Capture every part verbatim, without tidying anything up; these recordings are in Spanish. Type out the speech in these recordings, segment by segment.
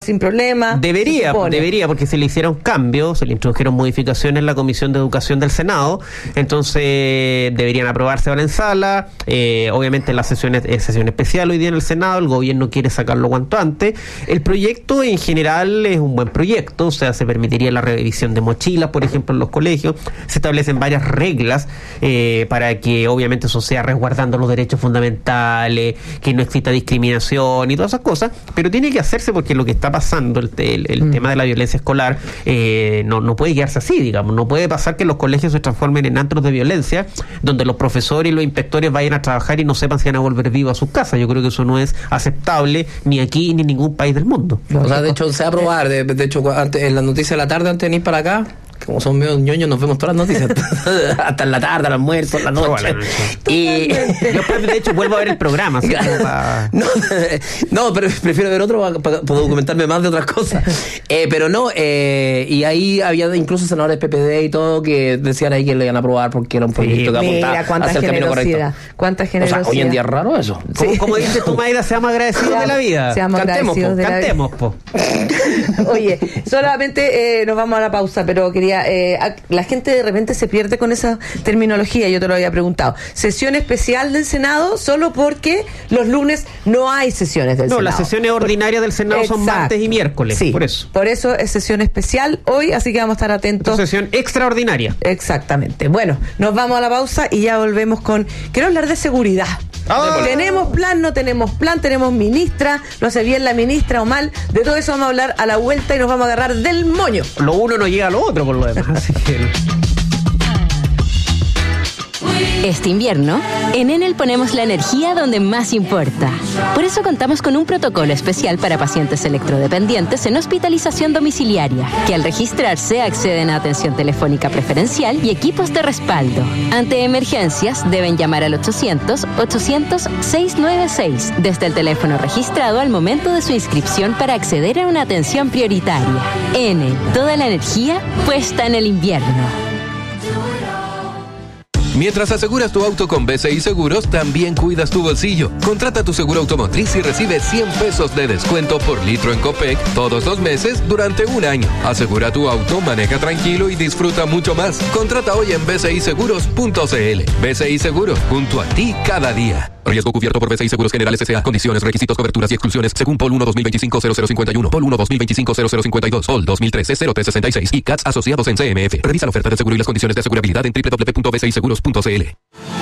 sin problema. Debería, debería, porque se le hicieron cambios, se le introdujeron modificaciones en la Comisión de Educación del Senado, entonces deberían aprobarse ahora en sala, eh, obviamente la sesión es sesión especial hoy día en el Senado, el gobierno quiere sacarlo cuanto antes. El proyecto en general es un buen proyecto, o sea, se permitiría la revisión de mochilas, por ejemplo, en los colegios, se establecen varias reglas eh, para que obviamente eso sea resguardando los derechos fundamentales, que no exista discriminación y todas esas cosas, pero tiene que hacerse porque lo que está pasando, el, el, el mm. tema de la violencia escolar, eh, no, no puede quedarse así, digamos, no puede pasar que los colegios se transformen en antros de violencia, donde los profesores y los inspectores vayan a trabajar y no sepan si van a volver vivos a sus casas. Yo creo que eso no es aceptable ni aquí ni en ningún país del mundo. O sea, de hecho, se va a aprobar, de, de hecho, antes, en la noticia de la tarde, antes de venir para acá, como son medio ñoños, nos vemos todas las noticias hasta en la tarde, al almuerzo, en la noche. Y yo de hecho vuelvo a ver el programa, ¿sí? para... no, no, pero prefiero ver otro para, para, para documentarme más de otras cosas. Eh, pero no, eh, y ahí había incluso senadores P P D y todo que decían ahí que le iban a aprobar porque era un proyecto sí, que apuntaba hacia el camino correcto. Cuánta generosidad. O sea, hoy en día es raro eso. Sí. Como, como dices tú, Mayra, seamos agradecidos de la vida. Seamos cantemos, po, de cantemos, po. Oye, solamente eh, nos vamos a la pausa, pero quería Eh, la gente de repente se pierde con esa terminología, yo te lo había preguntado. Sesión especial del Senado solo porque los lunes no hay sesiones del no, Senado. No, las sesiones ordinarias del Senado Exacto. son martes y miércoles, sí, por eso. Por eso es sesión especial hoy, así que vamos a estar atentos. Esta sesión extraordinaria. Exactamente. Bueno, nos vamos a la pausa y ya volvemos con... Quiero hablar de seguridad. Ah, tenemos plan, no tenemos plan, tenemos ministra, lo hace bien la ministra o mal, de todo eso vamos a hablar a la vuelta y nos vamos a agarrar del moño. Lo uno no llega a lo otro por lo demás, así que... Este invierno, en Enel ponemos la energía donde más importa. Por eso contamos con un protocolo especial para pacientes electrodependientes en hospitalización domiciliaria, que al registrarse acceden a atención telefónica preferencial y equipos de respaldo. Ante emergencias, deben llamar al ochocientos, ochocientos, seiscientos noventa y seis desde el teléfono registrado al momento de su inscripción para acceder a una atención prioritaria. Enel, toda la energía puesta en el invierno. Mientras aseguras tu auto con B C I Seguros, también cuidas tu bolsillo. Contrata tu seguro automotriz y recibe cien pesos de descuento por litro en Copec todos los meses durante un año. Asegura tu auto, maneja tranquilo y disfruta mucho más. Contrata hoy en b c i seguros punto c l. B C I Seguros, junto a ti cada día. Riesgo cubierto por B C I Seguros Generales S A. Condiciones, requisitos, coberturas y exclusiones según P O L uno dos mil veinticinco cero cero cincuenta y uno, P O L uno dos mil veinticinco cero cero cincuenta y dos, P O L dos mil trece cero tres sesenta y seis y C A T S asociados en C M F. Revisa la oferta de seguro y las condiciones de asegurabilidad en doble u doble u doble u punto b c i seguros punto c l.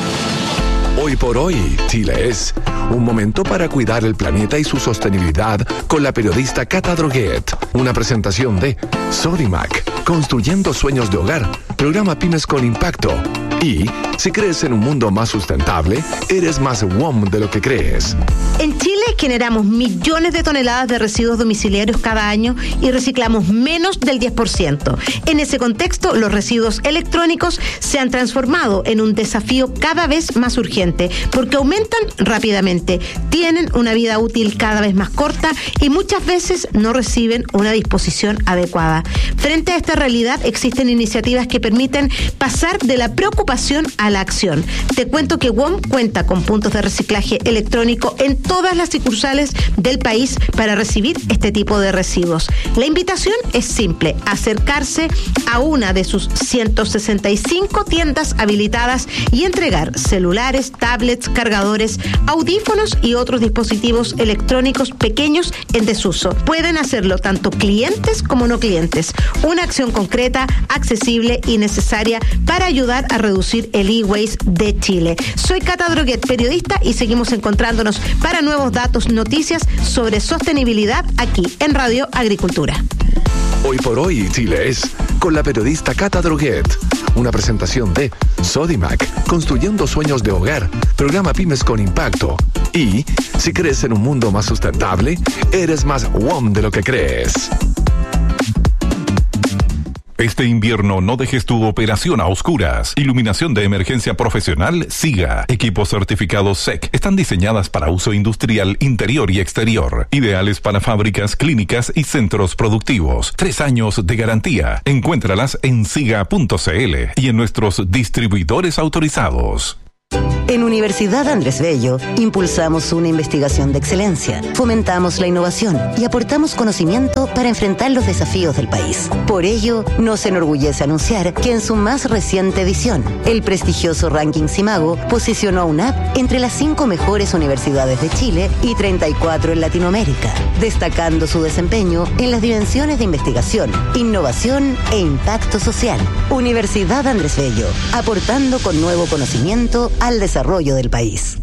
Hoy por hoy, Chile es un momento para cuidar el planeta y su sostenibilidad con la periodista Cata Droguet. Una presentación de Sodimac, construyendo sueños de hogar, programa Pymes con Impacto. Y si crees en un mundo más sustentable, eres más W O M de lo que crees. En Chile generamos millones de toneladas de residuos domiciliarios cada año y reciclamos menos del diez por ciento. En ese contexto, los residuos electrónicos se han transformado en un desafío cada vez más urgente porque aumentan rápidamente, tienen una vida útil cada vez más corta y muchas veces no reciben una disposición adecuada. Frente a esta realidad, existen iniciativas que permiten pasar de la preocupación a la acción. Te cuento que W O M cuenta con puntos de reciclaje electrónico en todas las sucursales del país para recibir este tipo de residuos. La invitación es simple: acercarse a una de sus ciento sesenta y cinco tiendas habilitadas y entregar celulares, tablets, cargadores, audífonos y otros dispositivos electrónicos pequeños en desuso. Pueden hacerlo tanto clientes como no clientes. Una acción concreta, accesible y necesaria para ayudar a reducir el e-waste de Chile. Soy Cata Droguet, periodista, y seguimos encontrándonos para nuevos datos, noticias sobre sostenibilidad aquí en Radio Agricultura. Hoy por hoy, Chile es con la periodista Cata Droguet. Una presentación de Sodimac, construyendo sueños de hogar, programa Pymes con Impacto. Y si crees en un mundo más sustentable, eres más W O M de lo que crees. Este invierno no dejes tu operación a oscuras. Iluminación de emergencia profesional SIGA. Equipos certificados S E C. Están diseñadas para uso industrial interior y exterior. Ideales para fábricas, clínicas y centros productivos. Tres años de garantía. Encuéntralas en siga punto c l y en nuestros distribuidores autorizados. En Universidad Andrés Bello, impulsamos una investigación de excelencia, fomentamos la innovación y aportamos conocimiento para enfrentar los desafíos del país. Por ello, nos enorgullece anunciar que en su más reciente edición, el prestigioso ranking Simago posicionó a UNAP entre las cinco mejores universidades de Chile y treinta y cuatro en Latinoamérica, destacando su desempeño en las dimensiones de investigación, innovación e impacto social. Universidad Andrés Bello, aportando con nuevo conocimiento al desarrollo desarrollo del país.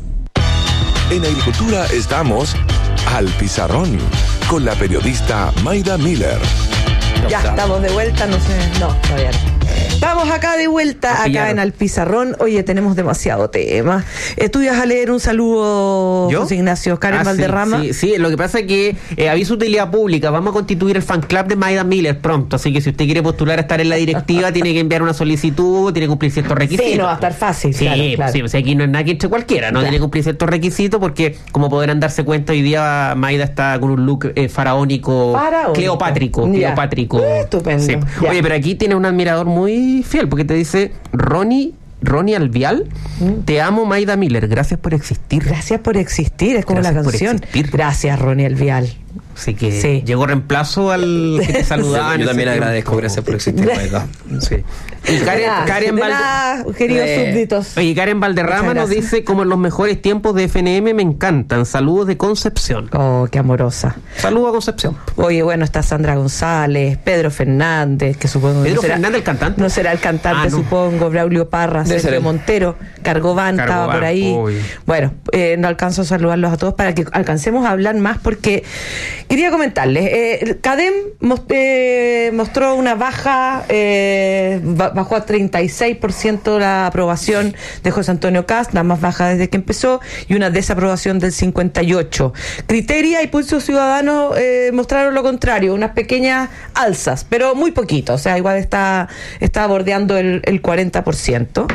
En Agricultura estamos al pizarrón con la periodista Mayda Miller. Ya estamos de vuelta, no sé, no, todavía no. Estamos acá de vuelta, acá en Al Pizarrón. Oye, tenemos demasiado tema. Eh, ¿Tú ibas a leer un saludo, ¿Yo? José Ignacio? Karen ah, Valderrama. Sí, sí, sí, lo que pasa es que eh, aviso de utilidad pública, vamos a constituir el fan club de Mayda Miller pronto, así que si usted quiere postular a estar en la directiva, tiene que enviar una solicitud, tiene que cumplir ciertos requisitos. Sí, no va a estar fácil, sí, claro, claro. Sí, o sea, aquí no es nada que entre cualquiera, ¿no? Claro. Tiene que cumplir ciertos requisitos porque, como podrán darse cuenta, hoy día Mayda está con un look eh, faraónico, faraónico, cleopátrico, ya. cleopátrico. Uh, estupendo. Sí. Oye, pero aquí tiene un admirador muy fiel, porque te dice Ronnie Ronnie Alvial, mm. te amo Mayda Miller, gracias por existir. Gracias por existir, es como gracias la canción. Gracias Ronnie Alvial. Así que sí. llegó reemplazo al que te saludaban. Yo también agradezco, gracias por existir, Mayda. Sí. Y Karen, nada, Karen Valde... nada, queridos eh, súbditos. Oye, Karen Valderrama nos dice, como en los mejores tiempos de F N M me encantan. Saludos de Concepción. Oh, qué amorosa. Saludos a Concepción. Oye, bueno, está Sandra González, Pedro Fernández, que supongo Pedro no será, Fernández, el cantante. No será el cantante, ah, no. supongo. Braulio Parra, Debe Sergio Montero, Cargobán estaba por ahí. Uy. Bueno, eh, no alcanzo a saludarlos a todos para que alcancemos a hablar más, porque quería comentarles. Eh, CADEM most, eh, mostró una baja, eh, bajó a treinta y seis por ciento la aprobación de José Antonio Kast, la más baja desde que empezó, y una desaprobación del cincuenta y ocho por ciento. Criteria y Pulso Ciudadano eh, mostraron lo contrario, unas pequeñas alzas, pero muy poquito, o sea, igual está, está bordeando el, el cuarenta por ciento.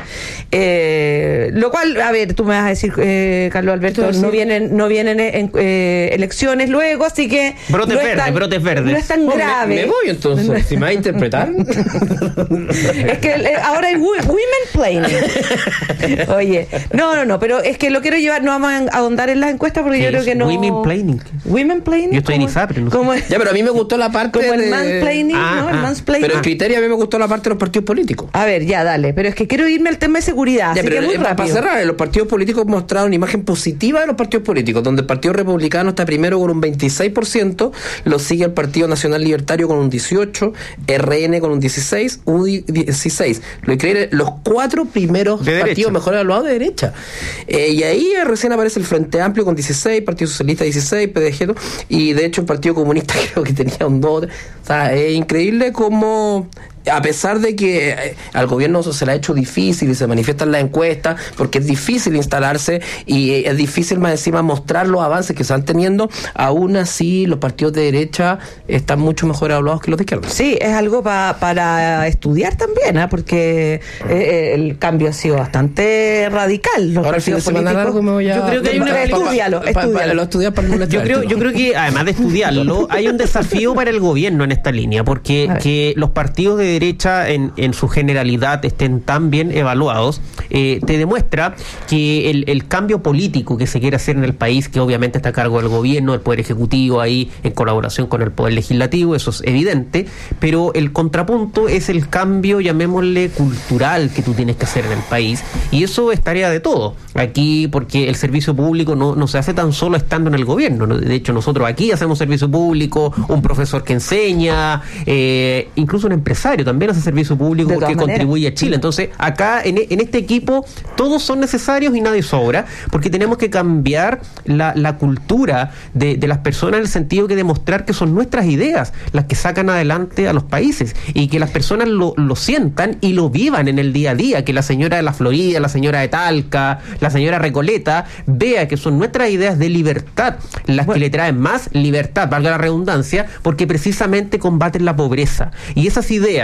Eh, lo cual, a ver, tú me vas a decir, eh, Carlos Alberto, no vienen, no vienen en, eh, elecciones luego, así que brotes no verdes, tan, brotes verdes. No es tan oh, grave. Me, me voy entonces, si me va a interpretar. Es que eh, ahora hay women planning. Oye, no, no, no, pero es que lo quiero llevar, no vamos a ahondar en las encuestas porque yo creo que no. Women planning. Women planning. Yo estoy en ISAPRE, no sé. Ya, pero a mí me gustó la parte como de... el mansplaining, ah, ¿no? El ah. mansplaining. Pero en criterio a mí me gustó la parte de los partidos políticos. A ver, ya, dale, pero es que quiero irme al tema de seguridad, ya, así pero que muy para, rápido. para cerrar, los partidos políticos mostraron una imagen positiva de los partidos políticos, donde el Partido Republicano está primero con un veintiséis por ciento, lo sigue el Partido Nacional Libertario con un dieciocho por ciento, R N con un dieciséis por ciento, U D I dieciséis por ciento. Lo increíble, los cuatro primeros de partidos derecha. mejor evaluados de derecha. Eh, y ahí eh, recién aparece el Frente Amplio con dieciséis, Partido Socialista dieciséis, P D G, y de hecho el Partido Comunista creo que tenía un dos. O sea, es increíble cómo... A pesar de que eh, al gobierno se le ha hecho difícil y se manifiestan las encuestas, porque es difícil instalarse y eh, es difícil más encima mostrar los avances que se están teniendo, aún así los partidos de derecha están mucho mejor hablados que los de izquierda. Sí, es algo pa, para estudiar también, ¿eh? Porque eh, el cambio ha sido bastante radical. Los Ahora el fin de semana largo me voy a... Yo creo que hay una... Estudialo, pa, pa, estudialo. pa, pa, lo estudiar para el yo creo, yo creo que además de estudiarlo, hay un desafío para el gobierno en esta línea, porque que los partidos de derecha en, en su generalidad estén tan bien evaluados, eh, te demuestra que el, el cambio político que se quiere hacer en el país, que obviamente está a cargo del gobierno, del Poder Ejecutivo, ahí en colaboración con el Poder Legislativo, eso es evidente, pero el contrapunto es el cambio, llamémosle, cultural que tú tienes que hacer en el país, y eso es tarea de todo. Aquí, porque el servicio público no, no se hace tan solo estando en el gobierno, ¿no? De hecho, nosotros aquí hacemos servicio público, un profesor que enseña, eh, incluso un empresario también hace servicio público porque contribuye a Chile. Entonces, acá en, en este equipo todos son necesarios y nadie sobra, porque tenemos que cambiar la, la cultura de, de las personas, en el sentido que demostrar que son nuestras ideas las que sacan adelante a los países, y que las personas lo, lo sientan y lo vivan en el día a día, que la señora de la Florida, la señora de Talca, la señora Recoleta vea que son nuestras ideas de libertad las bueno. que le traen más libertad, valga la redundancia, porque precisamente combaten la pobreza, y esas ideas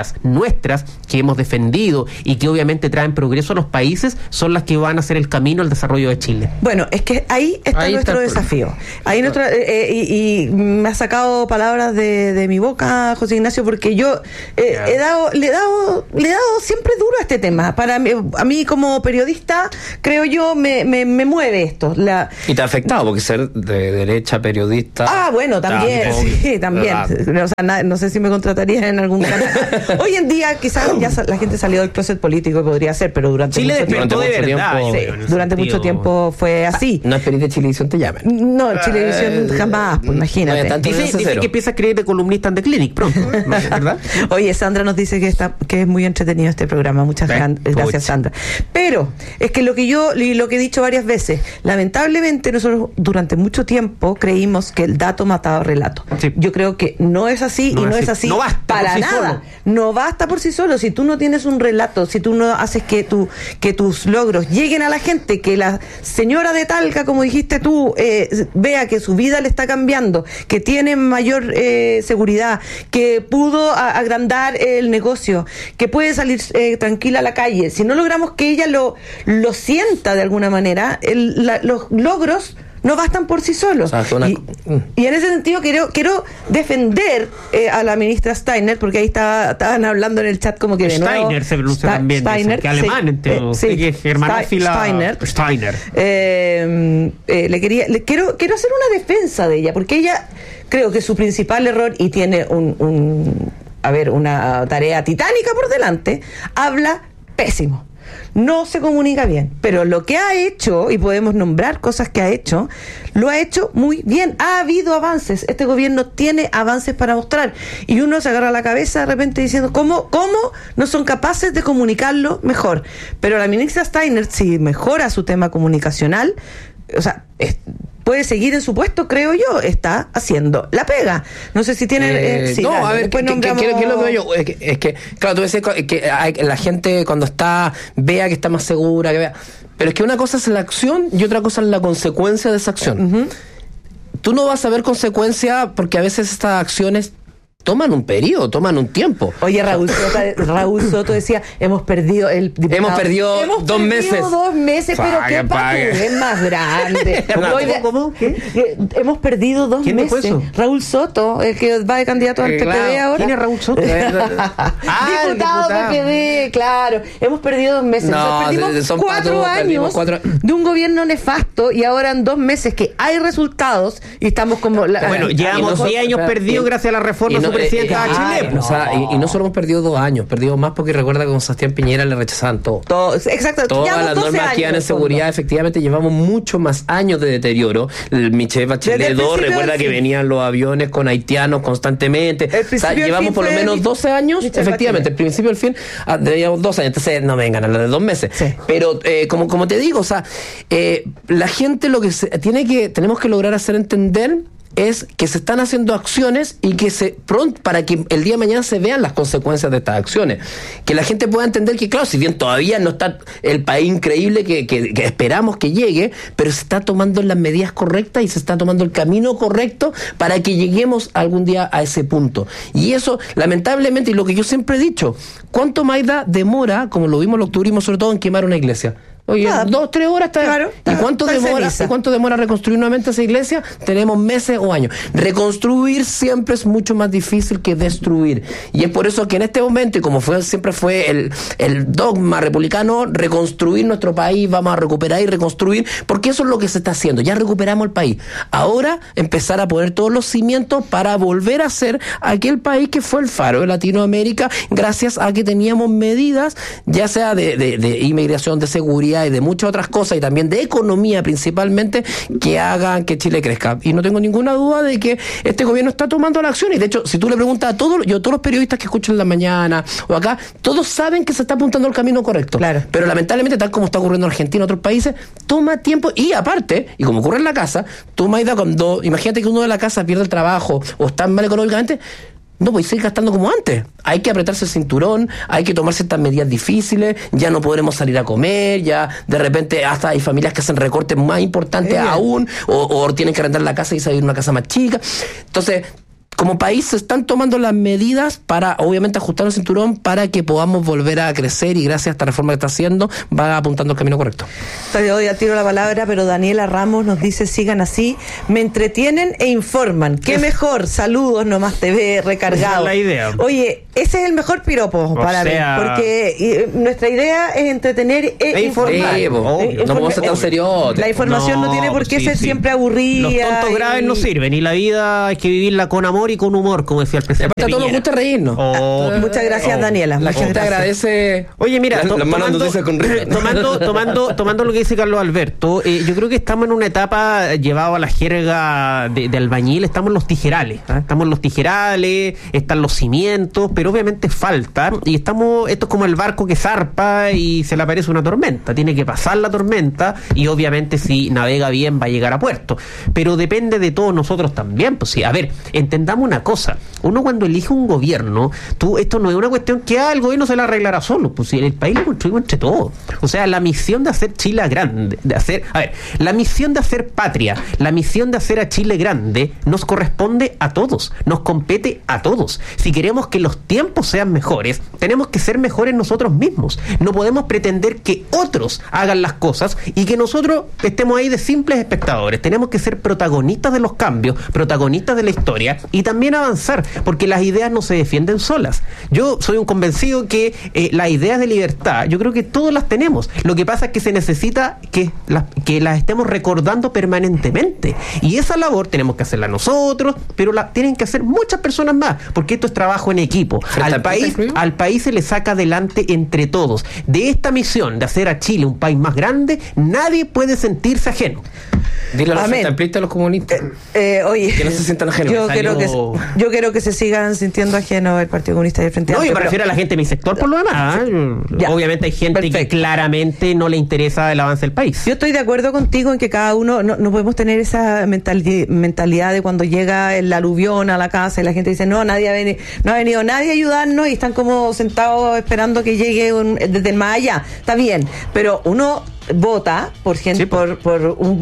ideas nuestras que hemos defendido y que obviamente traen progreso a los países son las que van a hacer el camino al desarrollo de Chile. Bueno, es que ahí está ahí nuestro está desafío. Ahí nuestro, eh, y, y me ha sacado palabras de, de mi boca, José Ignacio, porque yo eh, he dado, le he dado, le he dado siempre duro a este tema. Para mí, a mí como periodista, creo yo, me, me, me mueve esto. La... Y te ha afectado, porque ser de derecha periodista. Ah, bueno, también, tampoco, sí, también. O sea, na, no sé si me contratarían en algún canal. Hoy en día, quizás ya la gente salió del closet político y podría ser, pero durante Chile mucho tiempo. De verdad, sí, durante mucho tiempo fue así. No esperes que Chilevisión te llamen. No, Chilevisión jamás, pues imagínate. No, dice, dice que empieza a creer de columnista en The Clinic pronto, ¿verdad? Oye, Sandra nos dice que está que es muy entretenido este programa. Muchas ¿Eh? gran, gracias, Sandra. Pero es que lo que yo y lo que he dicho varias veces, lamentablemente nosotros durante mucho tiempo creímos que el dato mataba el relato. Sí. Yo creo que no es así no y no es así, no basta para sí nada. Solo. No basta por sí solo. Si tú no tienes un relato, si tú no haces que tu que tus logros lleguen a la gente, que la señora de Talca, como dijiste tú, eh, vea que su vida le está cambiando, que tiene mayor eh, seguridad, que pudo a, agrandar el negocio, que puede salir eh, tranquila a la calle. Si no logramos que ella lo, lo sienta de alguna manera, el, la, los logros no bastan por sí solos. O sea, una... y, y en ese sentido quiero quiero defender eh, a la ministra Steiner, porque ahí estaba, estaban hablando en el chat como que de Steiner nuevo, se pronuncia Sta- también, Steiner, que alemán, sí, entiendo, eh, sí, que es germanófila. Steiner. Steiner. Eh, eh, le quería, le quiero quiero hacer una defensa de ella, porque ella creo que su principal error, y tiene un, un a ver una tarea titánica por delante, habla pésimo. No se comunica bien, pero lo que ha hecho, y podemos nombrar cosas que ha hecho, lo ha hecho muy bien. Ha habido avances, este gobierno tiene avances para mostrar, y uno se agarra la cabeza de repente diciendo ¿cómo, cómo no son capaces de comunicarlo mejor? Pero la ministra Steiner, si mejora su tema comunicacional, o sea, es, puede seguir en su puesto, creo yo, está haciendo la pega. No sé si tienen... Eh, eh, sí, no, dale, a ver, ¿qué, nombramos... qué, qué, qué es lo que veo yo? Es que, es que claro, tú decías que hay, la gente cuando está, vea que está más segura, que vea... Pero es que una cosa es la acción y otra cosa es la consecuencia de esa acción. Uh-huh. Tú no vas a ver consecuencia porque a veces estas acciones toman un periodo, toman un tiempo. Oye, Raúl Soto, Raúl Soto decía, hemos perdido el diputado. Hemos perdido hemos dos perdido meses. dos meses, pero paga, qué patudez más grande. ¿Cómo? ¿Cómo? ¿Qué? Hemos perdido dos ¿Quién meses. Eso? Raúl Soto, el que va de candidato al eh, P P D claro. ahora. ¿Quién es Raúl Soto? ah, diputado, diputado P P D, claro. Hemos perdido dos meses. No, perdimos son cuatro patos, años perdimos cuatro... de un gobierno nefasto, y ahora en dos meses que hay resultados y estamos como... La, bueno, llevamos diez años perdidos gracias a la reforma de su presidenta Chile. No. O sea, y, y no solo hemos perdido dos años, perdimos más porque recuerda que con Sebastián Piñera le rechazaban todo. todo exacto. Todas las normas que iban en seguridad, efectivamente, llevamos mucho más años de deterioro. El Michelle Bachelet dos, recuerda que venían los aviones con haitianos constantemente. O sea, llevamos por lo menos doce años, Michelle efectivamente, Bachelet. El principio y el fin, ah, llevamos dos años, entonces no me vengan a hablar de dos meses. Sí. Pero eh, como, como te digo, o sea, eh, la gente lo que se, tiene que, tenemos que lograr hacer entender es que se están haciendo acciones y que se pronto para que el día de mañana se vean las consecuencias de estas acciones, que la gente pueda entender que claro, si bien todavía no está el país increíble que, que, que esperamos que llegue, pero se está tomando las medidas correctas y se está tomando el camino correcto para que lleguemos algún día a ese punto. Y eso lamentablemente, y lo que yo siempre he dicho, ¿cuánto más da demora, como lo vimos, lo tuvimos sobre todo en quemar una iglesia? Oye, ah, dos, tres horas está. Claro, ¿Y cuánto demora, cuánto demora reconstruir nuevamente esa iglesia? Tenemos meses o años. Reconstruir siempre es mucho más difícil que destruir. Y es por eso que en este momento, y como fue siempre fue el, el dogma republicano, reconstruir nuestro país, vamos a recuperar y reconstruir, porque eso es lo que se está haciendo. Ya recuperamos el país. Ahora empezar a poner todos los cimientos para volver a ser aquel país que fue el faro de Latinoamérica, gracias a que teníamos medidas, ya sea de, de, de inmigración, de seguridad y de muchas otras cosas, y también de economía principalmente, que hagan que Chile crezca. Y no tengo ninguna duda de que este gobierno está tomando la acción, y de hecho, si tú le preguntas a todos, yo todos los periodistas que escuchan en la mañana o acá, todos saben que se está apuntando al camino correcto. Claro. Pero lamentablemente, tal como está ocurriendo en Argentina y otros países, toma tiempo, y aparte, y como ocurre en la casa, tú me has ido cuando, imagínate que uno de la casa pierde el trabajo o está mal económicamente, no podéis seguir gastando como antes. Hay que apretarse el cinturón, hay que tomar ciertas medidas difíciles, ya no podremos salir a comer, ya de repente hasta hay familias que hacen recortes más importantes eh. aún, o, o tienen que arrendar la casa y salir a una casa más chica. Entonces, como país se están tomando las medidas para, obviamente, ajustar el cinturón para que podamos volver a crecer, y gracias a esta reforma que está haciendo va apuntando al camino correcto. Te doy a tiro la palabra, pero Daniela Ramos nos dice: sigan así, me entretienen e informan. ¡Qué mejor! Saludos, Nomás T V, recargado. Esa es la idea. Oye, ese es el mejor piropo o para sea... mí, porque eh, nuestra idea es entretener e, e informar. Sí, oh, eh, no podemos ser tan serios. La información no, no tiene por qué sí, ser sí. siempre aburrida. Los tontos y... graves no sirven, y la vida hay que vivirla con amor y con humor, como decía el presidente. Aparte, a todos nos gusta reírnos. Oh, uh, muchas gracias, oh, Daniela. La gente agradece. Oye, mira, la, to, tomando, con tomando, tomando, tomando lo que dice Carlos Alberto, eh, yo creo que estamos en una etapa llevado a la jerga de, de albañil. Estamos en los tijerales, ¿eh? estamos en los tijerales, están los cimientos, pero obviamente falta, y estamos, esto es como el barco que zarpa y se le aparece una tormenta, tiene que pasar la tormenta, y obviamente si navega bien va a llegar a puerto, pero depende de todos nosotros también. Pues sí, a ver, entendamos una cosa, uno cuando elige un gobierno, tú, esto no es una cuestión que ah, el gobierno se la arreglará solo, pues si el país lo construimos entre todos. O sea, la misión de hacer Chile grande, de hacer, a ver, la misión de hacer patria, la misión de hacer a Chile grande, nos corresponde a todos, nos compete a todos. Si queremos que los tiempos sean mejores, tenemos que ser mejores nosotros mismos. No podemos pretender que otros hagan las cosas y que nosotros estemos ahí de simples espectadores. Tenemos que ser protagonistas de los cambios, protagonistas de la historia, y también avanzar, porque las ideas no se defienden solas. Yo soy un convencido que eh, las ideas de libertad, yo creo que todas las tenemos. Lo que pasa es que se necesita que las, que las estemos recordando permanentemente, y esa labor tenemos que hacerla nosotros, pero la tienen que hacer muchas personas más, porque esto es trabajo en equipo. Al país, al país se le saca adelante entre todos. De esta misión de hacer a Chile un país más grande, nadie puede sentirse ajeno. Dile a los frentamplistas, a los comunistas, eh, eh, oye, que no se sientan ajenos. Yo quiero que, yo quiero que se sigan sintiendo ajenos el Partido Comunista y el Frente Amplio. No, yo me refiero a la gente de mi sector por lo demás. Ya, obviamente hay gente perfecto. que claramente no le interesa el avance del país. Yo estoy de acuerdo contigo en que cada uno, no, no podemos tener esa mentalidad, mentalidad de cuando llega el aluvión a la casa y la gente dice, no, nadie ha venido, no ha venido nadie a ayudarnos, y están como sentados esperando que llegue un, desde el más allá. Está bien, pero uno vota por gente, sí, por por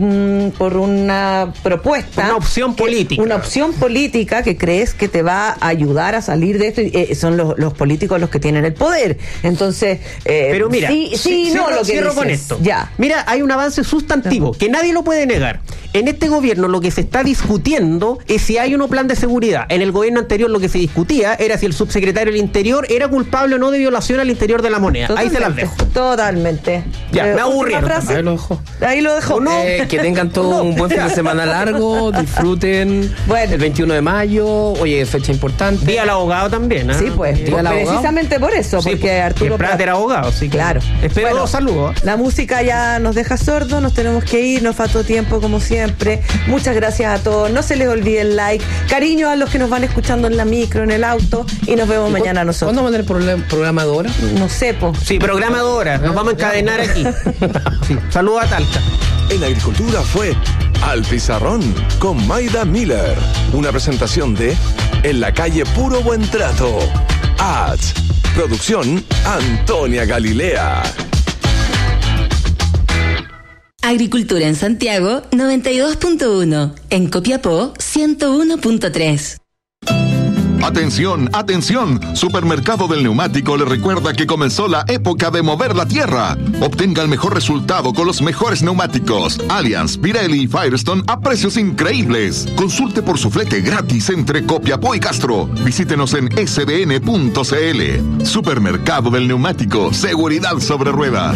un por una propuesta, una opción política, una opción política que crees que te va a ayudar a salir de esto, y eh, son los, los políticos los que tienen el poder. Entonces, eh, pero mira, sí, sí, cierro, no lo que cierro dices. con esto. Ya. Mira, hay un avance sustantivo que nadie lo puede negar. En este gobierno lo que se está discutiendo es si hay o no plan de seguridad. En el gobierno anterior lo que se discutía era si el subsecretario del Interior era culpable o no de violación al interior de la moneda. Totalmente. Ahí se las dejo. Totalmente. Ya, eh, me aburrieron. Ahí lo dejó. Ahí lo dejó. ¿No? Eh, que tengan todo no. un buen fin de semana largo, disfruten. Bueno. El veintiuno de mayo, oye, fecha importante. Día al abogado también, ¿eh? Sí, pues. Día precisamente por eso, sí, porque Arturo Prat era abogado, sí. Claro. Espero bueno, saludos. La música ya nos deja sordos, nos tenemos que ir, nos faltó tiempo como siempre. Muchas gracias a todos. No se les olvide el like. Cariño a los que nos van escuchando en la micro, en el auto, y nos vemos mañana nosotros. ¿Cuándo vamos a tener programa de hora? No sé, po. Sí, programa de hora. Nos vamos a encadenar aquí. Sí. Saludos a Talca. En Agricultura fue Al Pizarrón con Maida Miller. Una presentación de En la calle Puro Buen Trato. Ads. Producción Antonia Galilea. Agricultura en Santiago noventa y dos punto uno. En Copiapó ciento uno punto tres. Atención, atención, Supermercado del Neumático le recuerda que comenzó la época de mover la tierra. Obtenga el mejor resultado con los mejores neumáticos Allianz, Pirelli y Firestone a precios increíbles. Consulte por su flete gratis entre Copiapó y Castro. Visítenos en s b n punto c l. Supermercado del Neumático, seguridad sobre ruedas.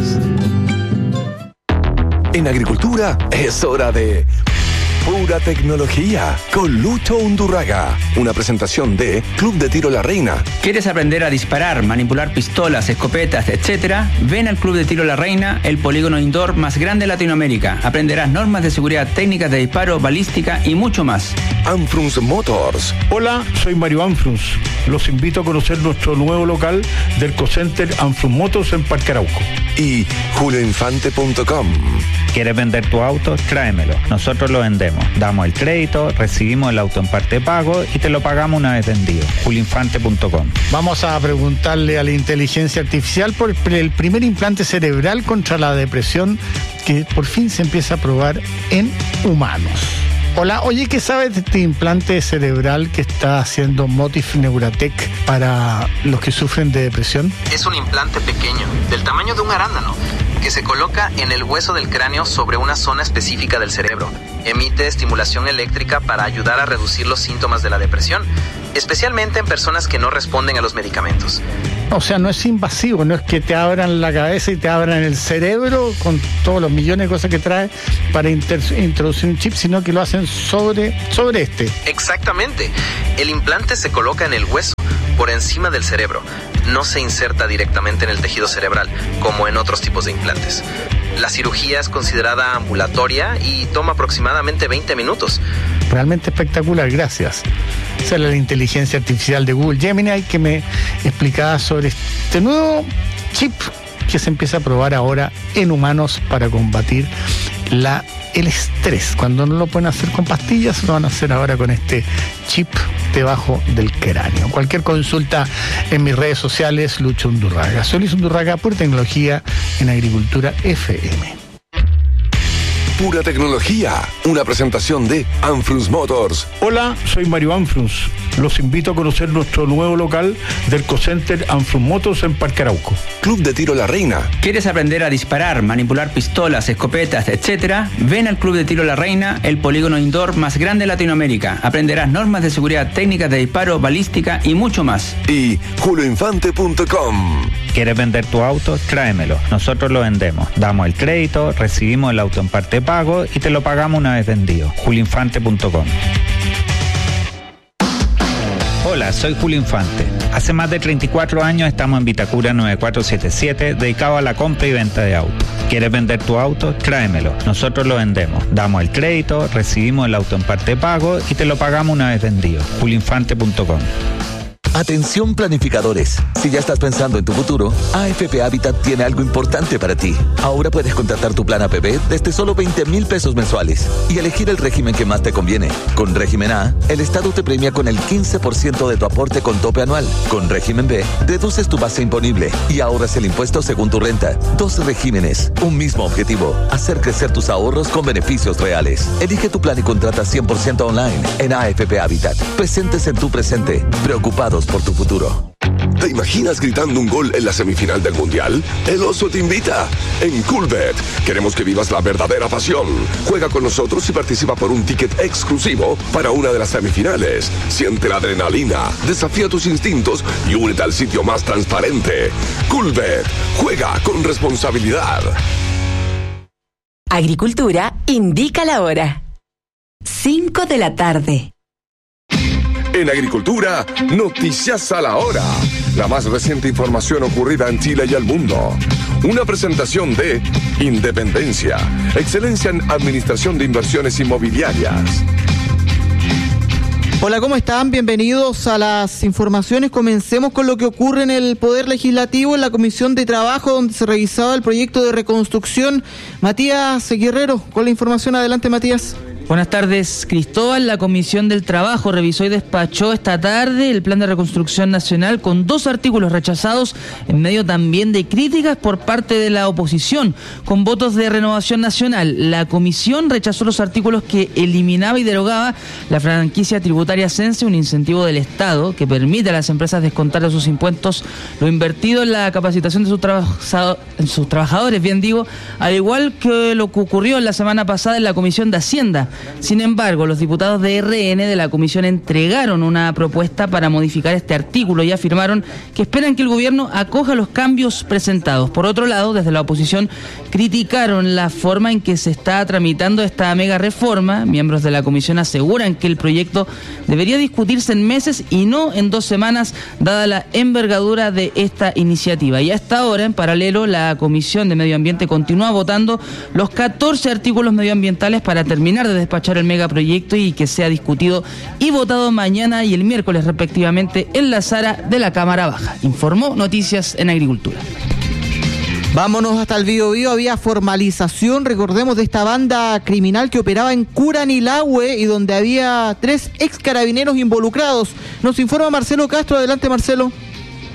En Agricultura es hora de Pura Tecnología con Lucho Undurraga. Una presentación de Club de Tiro La Reina. ¿Quieres aprender a disparar, manipular pistolas, escopetas, etcétera? Ven al Club de Tiro La Reina, el polígono indoor más grande de Latinoamérica. Aprenderás normas de seguridad, técnicas de disparo, balística y mucho más. Anfrunz Motors. Hola, soy Mario Anfrunz. Los invito a conocer nuestro nuevo local del Cocenter Anfrunz Motors en Parque Arauco. Y julio infante punto com. ¿Quieres vender tu auto? Tráemelo. Nosotros lo vendemos. Damos el crédito, recibimos el auto en parte de pago y te lo pagamos una vez vendido. julio infante punto com. Vamos a preguntarle a la inteligencia artificial por el primer implante cerebral contra la depresión que por fin se empieza a probar en humanos. Hola, oye, ¿qué sabes de este implante cerebral que está haciendo Motif Neuratec para los que sufren de depresión? Es un implante pequeño, del tamaño de un arándano, que se coloca en el hueso del cráneo sobre una zona específica del cerebro. Emite estimulación eléctrica para ayudar a reducir los síntomas de la depresión, especialmente en personas que no responden a los medicamentos. O sea, no es invasivo, no es que te abran la cabeza y te abran el cerebro con todos los millones de cosas que trae para inter- introducir un chip, sino que lo hacen sobre, sobre este. Exactamente. El implante se coloca en el hueso, por encima del cerebro. No se inserta directamente en el tejido cerebral, como en otros tipos de implantes. La cirugía es considerada ambulatoria y toma aproximadamente veinte minutos. Realmente espectacular, gracias. Esa es la inteligencia artificial de Google Gemini que me explicaba sobre este nuevo chip que se empieza a probar ahora en humanos para combatir la, el estrés. Cuando no lo pueden hacer con pastillas, lo van a hacer ahora con este chip debajo del cráneo. Cualquier consulta en mis redes sociales, Lucho Undurraga. Soy Luis Undurraga, Pura Tecnología en Agricultura F M. Pura Tecnología, una presentación de Anfrus Motors. Hola, soy Mario Anfrus. Los invito a conocer nuestro nuevo local del Cocenter Anfrus Motors en Parque Arauco. Club de Tiro La Reina. ¿Quieres aprender a disparar, manipular pistolas, escopetas, etcétera? Ven al Club de Tiro La Reina, el polígono indoor más grande de Latinoamérica. Aprenderás normas de seguridad, técnicas de disparo, balística y mucho más. Y julio infante punto com. ¿Quieres vender tu auto? Tráemelo. Nosotros lo vendemos. Damos el crédito, recibimos el auto en parte pago y te lo pagamos una vez vendido. julio infante punto com. Hola, soy Julio Infante. Hace más de treinta y cuatro años estamos en Vitacura nueve cuatro siete siete, dedicado a la compra y venta de autos. ¿Quieres vender tu auto? Tráemelo. Nosotros lo vendemos. Damos el crédito, recibimos el auto en parte pago y te lo pagamos una vez vendido. julio infante punto com. Atención planificadores, si ya estás pensando en tu futuro, A F P Habitat tiene algo importante para ti. Ahora puedes contratar tu plan A P P desde solo veinte mil pesos mensuales y elegir el régimen que más te conviene. Con régimen A, el Estado te premia con el quince por ciento de tu aporte con tope anual. Con régimen B, deduces tu base imponible y ahorras el impuesto según tu renta. Dos regímenes, un mismo objetivo, hacer crecer tus ahorros con beneficios reales. Elige tu plan y contrata cien por ciento online en A F P Habitat. Presentes en tu presente, preocupados por tu futuro. ¿Te imaginas gritando un gol en la semifinal del Mundial? El Oso te invita. En Coolbet queremos que vivas la verdadera pasión. Juega con nosotros y participa por un ticket exclusivo para una de las semifinales. Siente la adrenalina, desafía tus instintos y únete al sitio más transparente. Coolbet. Juega con responsabilidad. Agricultura indica la hora. cinco de la tarde. En Agricultura, noticias a la hora. La más reciente información ocurrida en Chile y el mundo. Una presentación de Independencia, excelencia en administración de inversiones inmobiliarias. Hola, ¿cómo están? Bienvenidos a las informaciones. Comencemos con lo que ocurre en el Poder Legislativo, en la Comisión de Trabajo, donde se revisaba el proyecto de reconstrucción. Matías Guerrero, con la información. Adelante, Matías. Buenas tardes, Cristóbal. La Comisión del Trabajo revisó y despachó esta tarde el Plan de Reconstrucción Nacional con dos artículos rechazados en medio también de críticas por parte de la oposición. Con votos de Renovación Nacional, la Comisión rechazó los artículos que eliminaba y derogaba la franquicia tributaria Sense, un incentivo del Estado que permite a las empresas descontar de sus impuestos lo invertido en la capacitación de sus, trabajado, en sus trabajadores, bien digo, al igual que lo que ocurrió en la semana pasada en la Comisión de Hacienda. Sin embargo, los diputados de R N de la comisión entregaron una propuesta para modificar este artículo y afirmaron que esperan que el gobierno acoja los cambios presentados. Por otro lado, desde la oposición criticaron la forma en que se está tramitando esta mega reforma. Miembros de la comisión aseguran que el proyecto debería discutirse en meses y no en dos semanas, dada la envergadura de esta iniciativa. Y hasta ahora, en paralelo, la Comisión de Medio Ambiente continúa votando los catorce artículos medioambientales para terminar de despachar el megaproyecto y que sea discutido y votado mañana y el miércoles respectivamente en la sala de la Cámara Baja. Informó Noticias en Agricultura. Vámonos hasta el Biobío. Había formalización, recordemos, de esta banda criminal que operaba en Curanilahue y donde había tres ex carabineros involucrados. Nos informa Marcelo Castro. Adelante, Marcelo.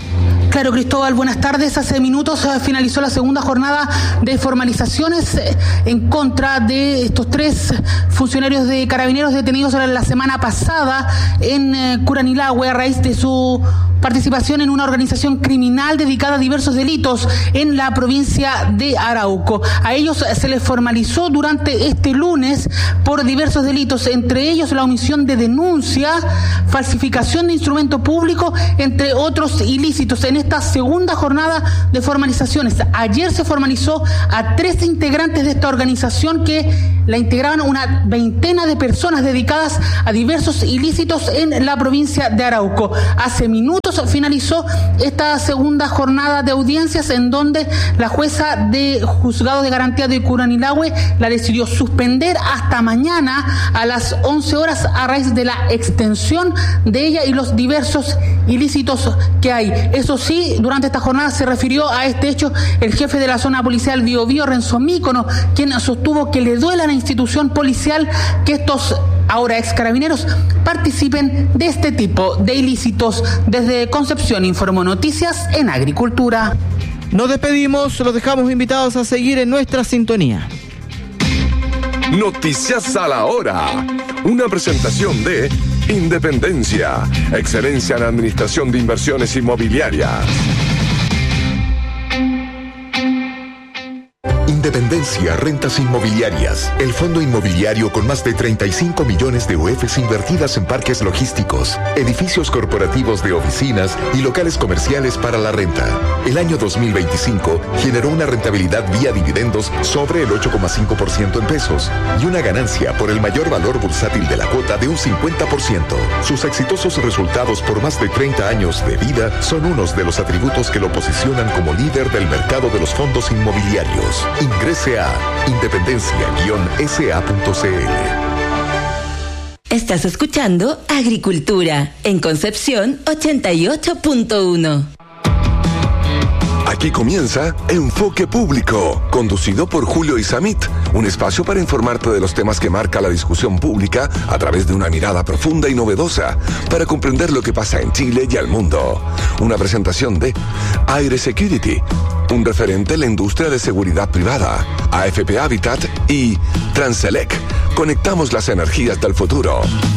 Claro, Cristóbal, buenas tardes. Hace minutos eh, finalizó la segunda jornada de formalizaciones eh, en contra de estos tres funcionarios de Carabineros detenidos la semana pasada en eh, Curanilahue a raíz de su participación en una organización criminal dedicada a diversos delitos en la provincia de Arauco. A ellos se les formalizó durante este lunes por diversos delitos, entre ellos la omisión de denuncia, falsificación de instrumento público, entre otros ilícitos. En esta segunda jornada de formalizaciones, ayer se formalizó a tres integrantes de esta organización que la integraban una veintena de personas dedicadas a diversos ilícitos en la provincia de Arauco. Hace minutos finalizó esta segunda jornada de audiencias en donde la jueza de juzgado de garantía de Curanilahue la decidió suspender hasta mañana a las once horas a raíz de la extensión de ella y los diversos ilícitos que hay. Eso sí, durante esta jornada se refirió a este hecho el jefe de la zona policial Biobío, Renzo Mícono, quien sostuvo que le duele a la institución policial que estos ahora ex carabineros participen de este tipo de ilícitos. Desde Concepción informó Noticias en Agricultura. Nos despedimos, los dejamos invitados a seguir en nuestra sintonía. Noticias a la hora. Una presentación de Independencia, excelencia en administración de inversiones inmobiliarias. Independencia Rentas Inmobiliarias, el fondo inmobiliario con más de treinta y cinco millones de U Fs invertidas en parques logísticos, edificios corporativos de oficinas y locales comerciales para la renta. El año dos mil veinticinco generó una rentabilidad vía dividendos sobre el ocho coma cinco por ciento en pesos y una ganancia por el mayor valor bursátil de la cuota de un cincuenta por ciento. Sus exitosos resultados por más de treinta años de vida son unos de los atributos que lo posicionan como líder del mercado de los fondos inmobiliarios. Ingrese a independencia guion s a punto c l. Estás escuchando Agricultura en Concepción ochenta y ocho punto uno. Aquí comienza Enfoque Público, conducido por Julio Isamit, un espacio para informarte de los temas que marca la discusión pública a través de una mirada profunda y novedosa, para comprender lo que pasa en Chile y al mundo. Una presentación de Aire Security, un referente en la industria de seguridad privada, A F P Habitat y Transelec. Conectamos las energías del futuro.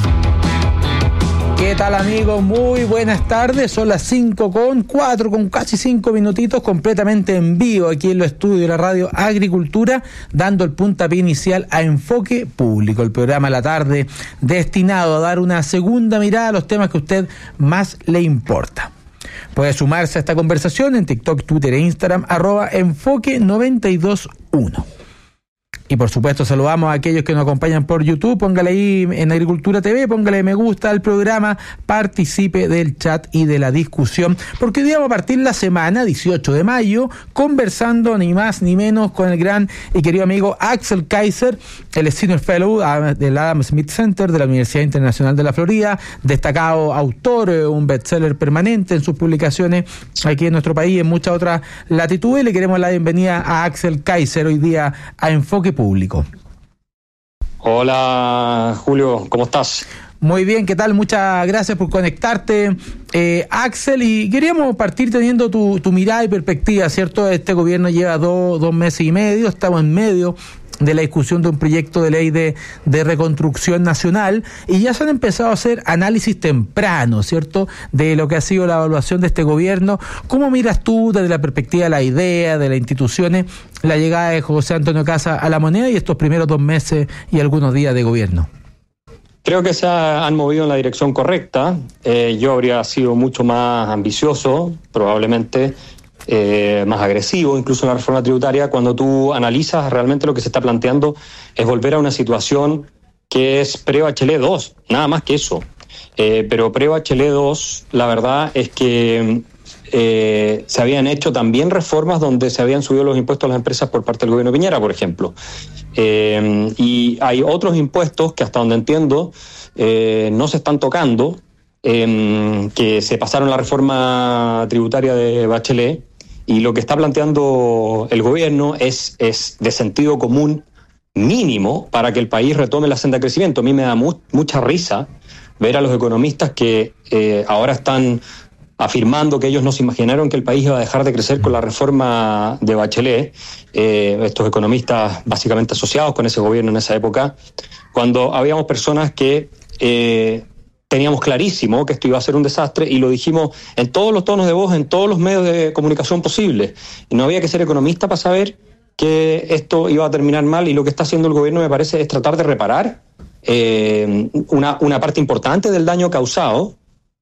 ¿Qué tal, amigos? Muy buenas tardes. Son las cinco con cuatro, con casi cinco minutitos, completamente en vivo aquí en los estudios de la radio Agricultura, dando el puntapié inicial a Enfoque Público, el programa de la tarde destinado a dar una segunda mirada a los temas que a usted más le importa. Puede sumarse a esta conversación en TikTok, Twitter e Instagram, arroba enfoque noventa y dos uno. Y por supuesto saludamos a aquellos que nos acompañan por YouTube. Póngale ahí en Agricultura T V, póngale me gusta al programa, participe del chat y de la discusión, porque hoy día vamos a partir la semana dieciocho de mayo conversando ni más ni menos con el gran y querido amigo Axel Kaiser, el Senior Fellow del Adam Smith Center de la Universidad Internacional de la Florida, destacado autor, un bestseller permanente en sus publicaciones aquí en nuestro país y en muchas otras latitudes. Le queremos la bienvenida a Axel Kaiser hoy día a Enfoque Público. Hola Julio, ¿cómo estás? Muy bien, ¿qué tal? Muchas gracias por conectarte, eh, Axel, y queríamos partir teniendo tu, tu mirada y perspectiva, ¿cierto? Este gobierno lleva dos, dos meses y medio, estamos en medio de la discusión de un proyecto de ley de, de reconstrucción nacional y ya se han empezado a hacer análisis tempranos, ¿cierto?, de lo que ha sido la evaluación de este gobierno. ¿Cómo miras tú desde la perspectiva de la idea, de las instituciones, la llegada de José Antonio Kassa a la moneda y estos primeros dos meses y algunos días de gobierno? Creo que se han movido en la dirección correcta. Eh, yo habría sido mucho más ambicioso, probablemente, Eh, más agresivo, incluso en la reforma tributaria. Cuando tú analizas realmente lo que se está planteando es volver a una situación que es pre-Bachelet dos, nada más que eso. Eh, pero pre-Bachelet dos, la verdad es que eh, se habían hecho también reformas donde se habían subido los impuestos a las empresas por parte del gobierno de Piñera, por ejemplo. Eh, y hay otros impuestos que hasta donde entiendo eh, no se están tocando, eh, que se pasaron la reforma tributaria de Bachelet. Y lo que está planteando el gobierno es, es de sentido común mínimo para que el país retome la senda de crecimiento. A mí me da mu- mucha risa ver a los economistas que eh, ahora están afirmando que ellos no se imaginaron que el país iba a dejar de crecer con la reforma de Bachelet, eh, estos economistas básicamente asociados con ese gobierno en esa época, cuando habíamos personas que eh, teníamos clarísimo que esto iba a ser un desastre y lo dijimos en todos los tonos de voz, en todos los medios de comunicación posibles. Y no había que ser economista para saber que esto iba a terminar mal, y lo que está haciendo el gobierno, me parece, es tratar de reparar eh, una, una parte importante del daño causado.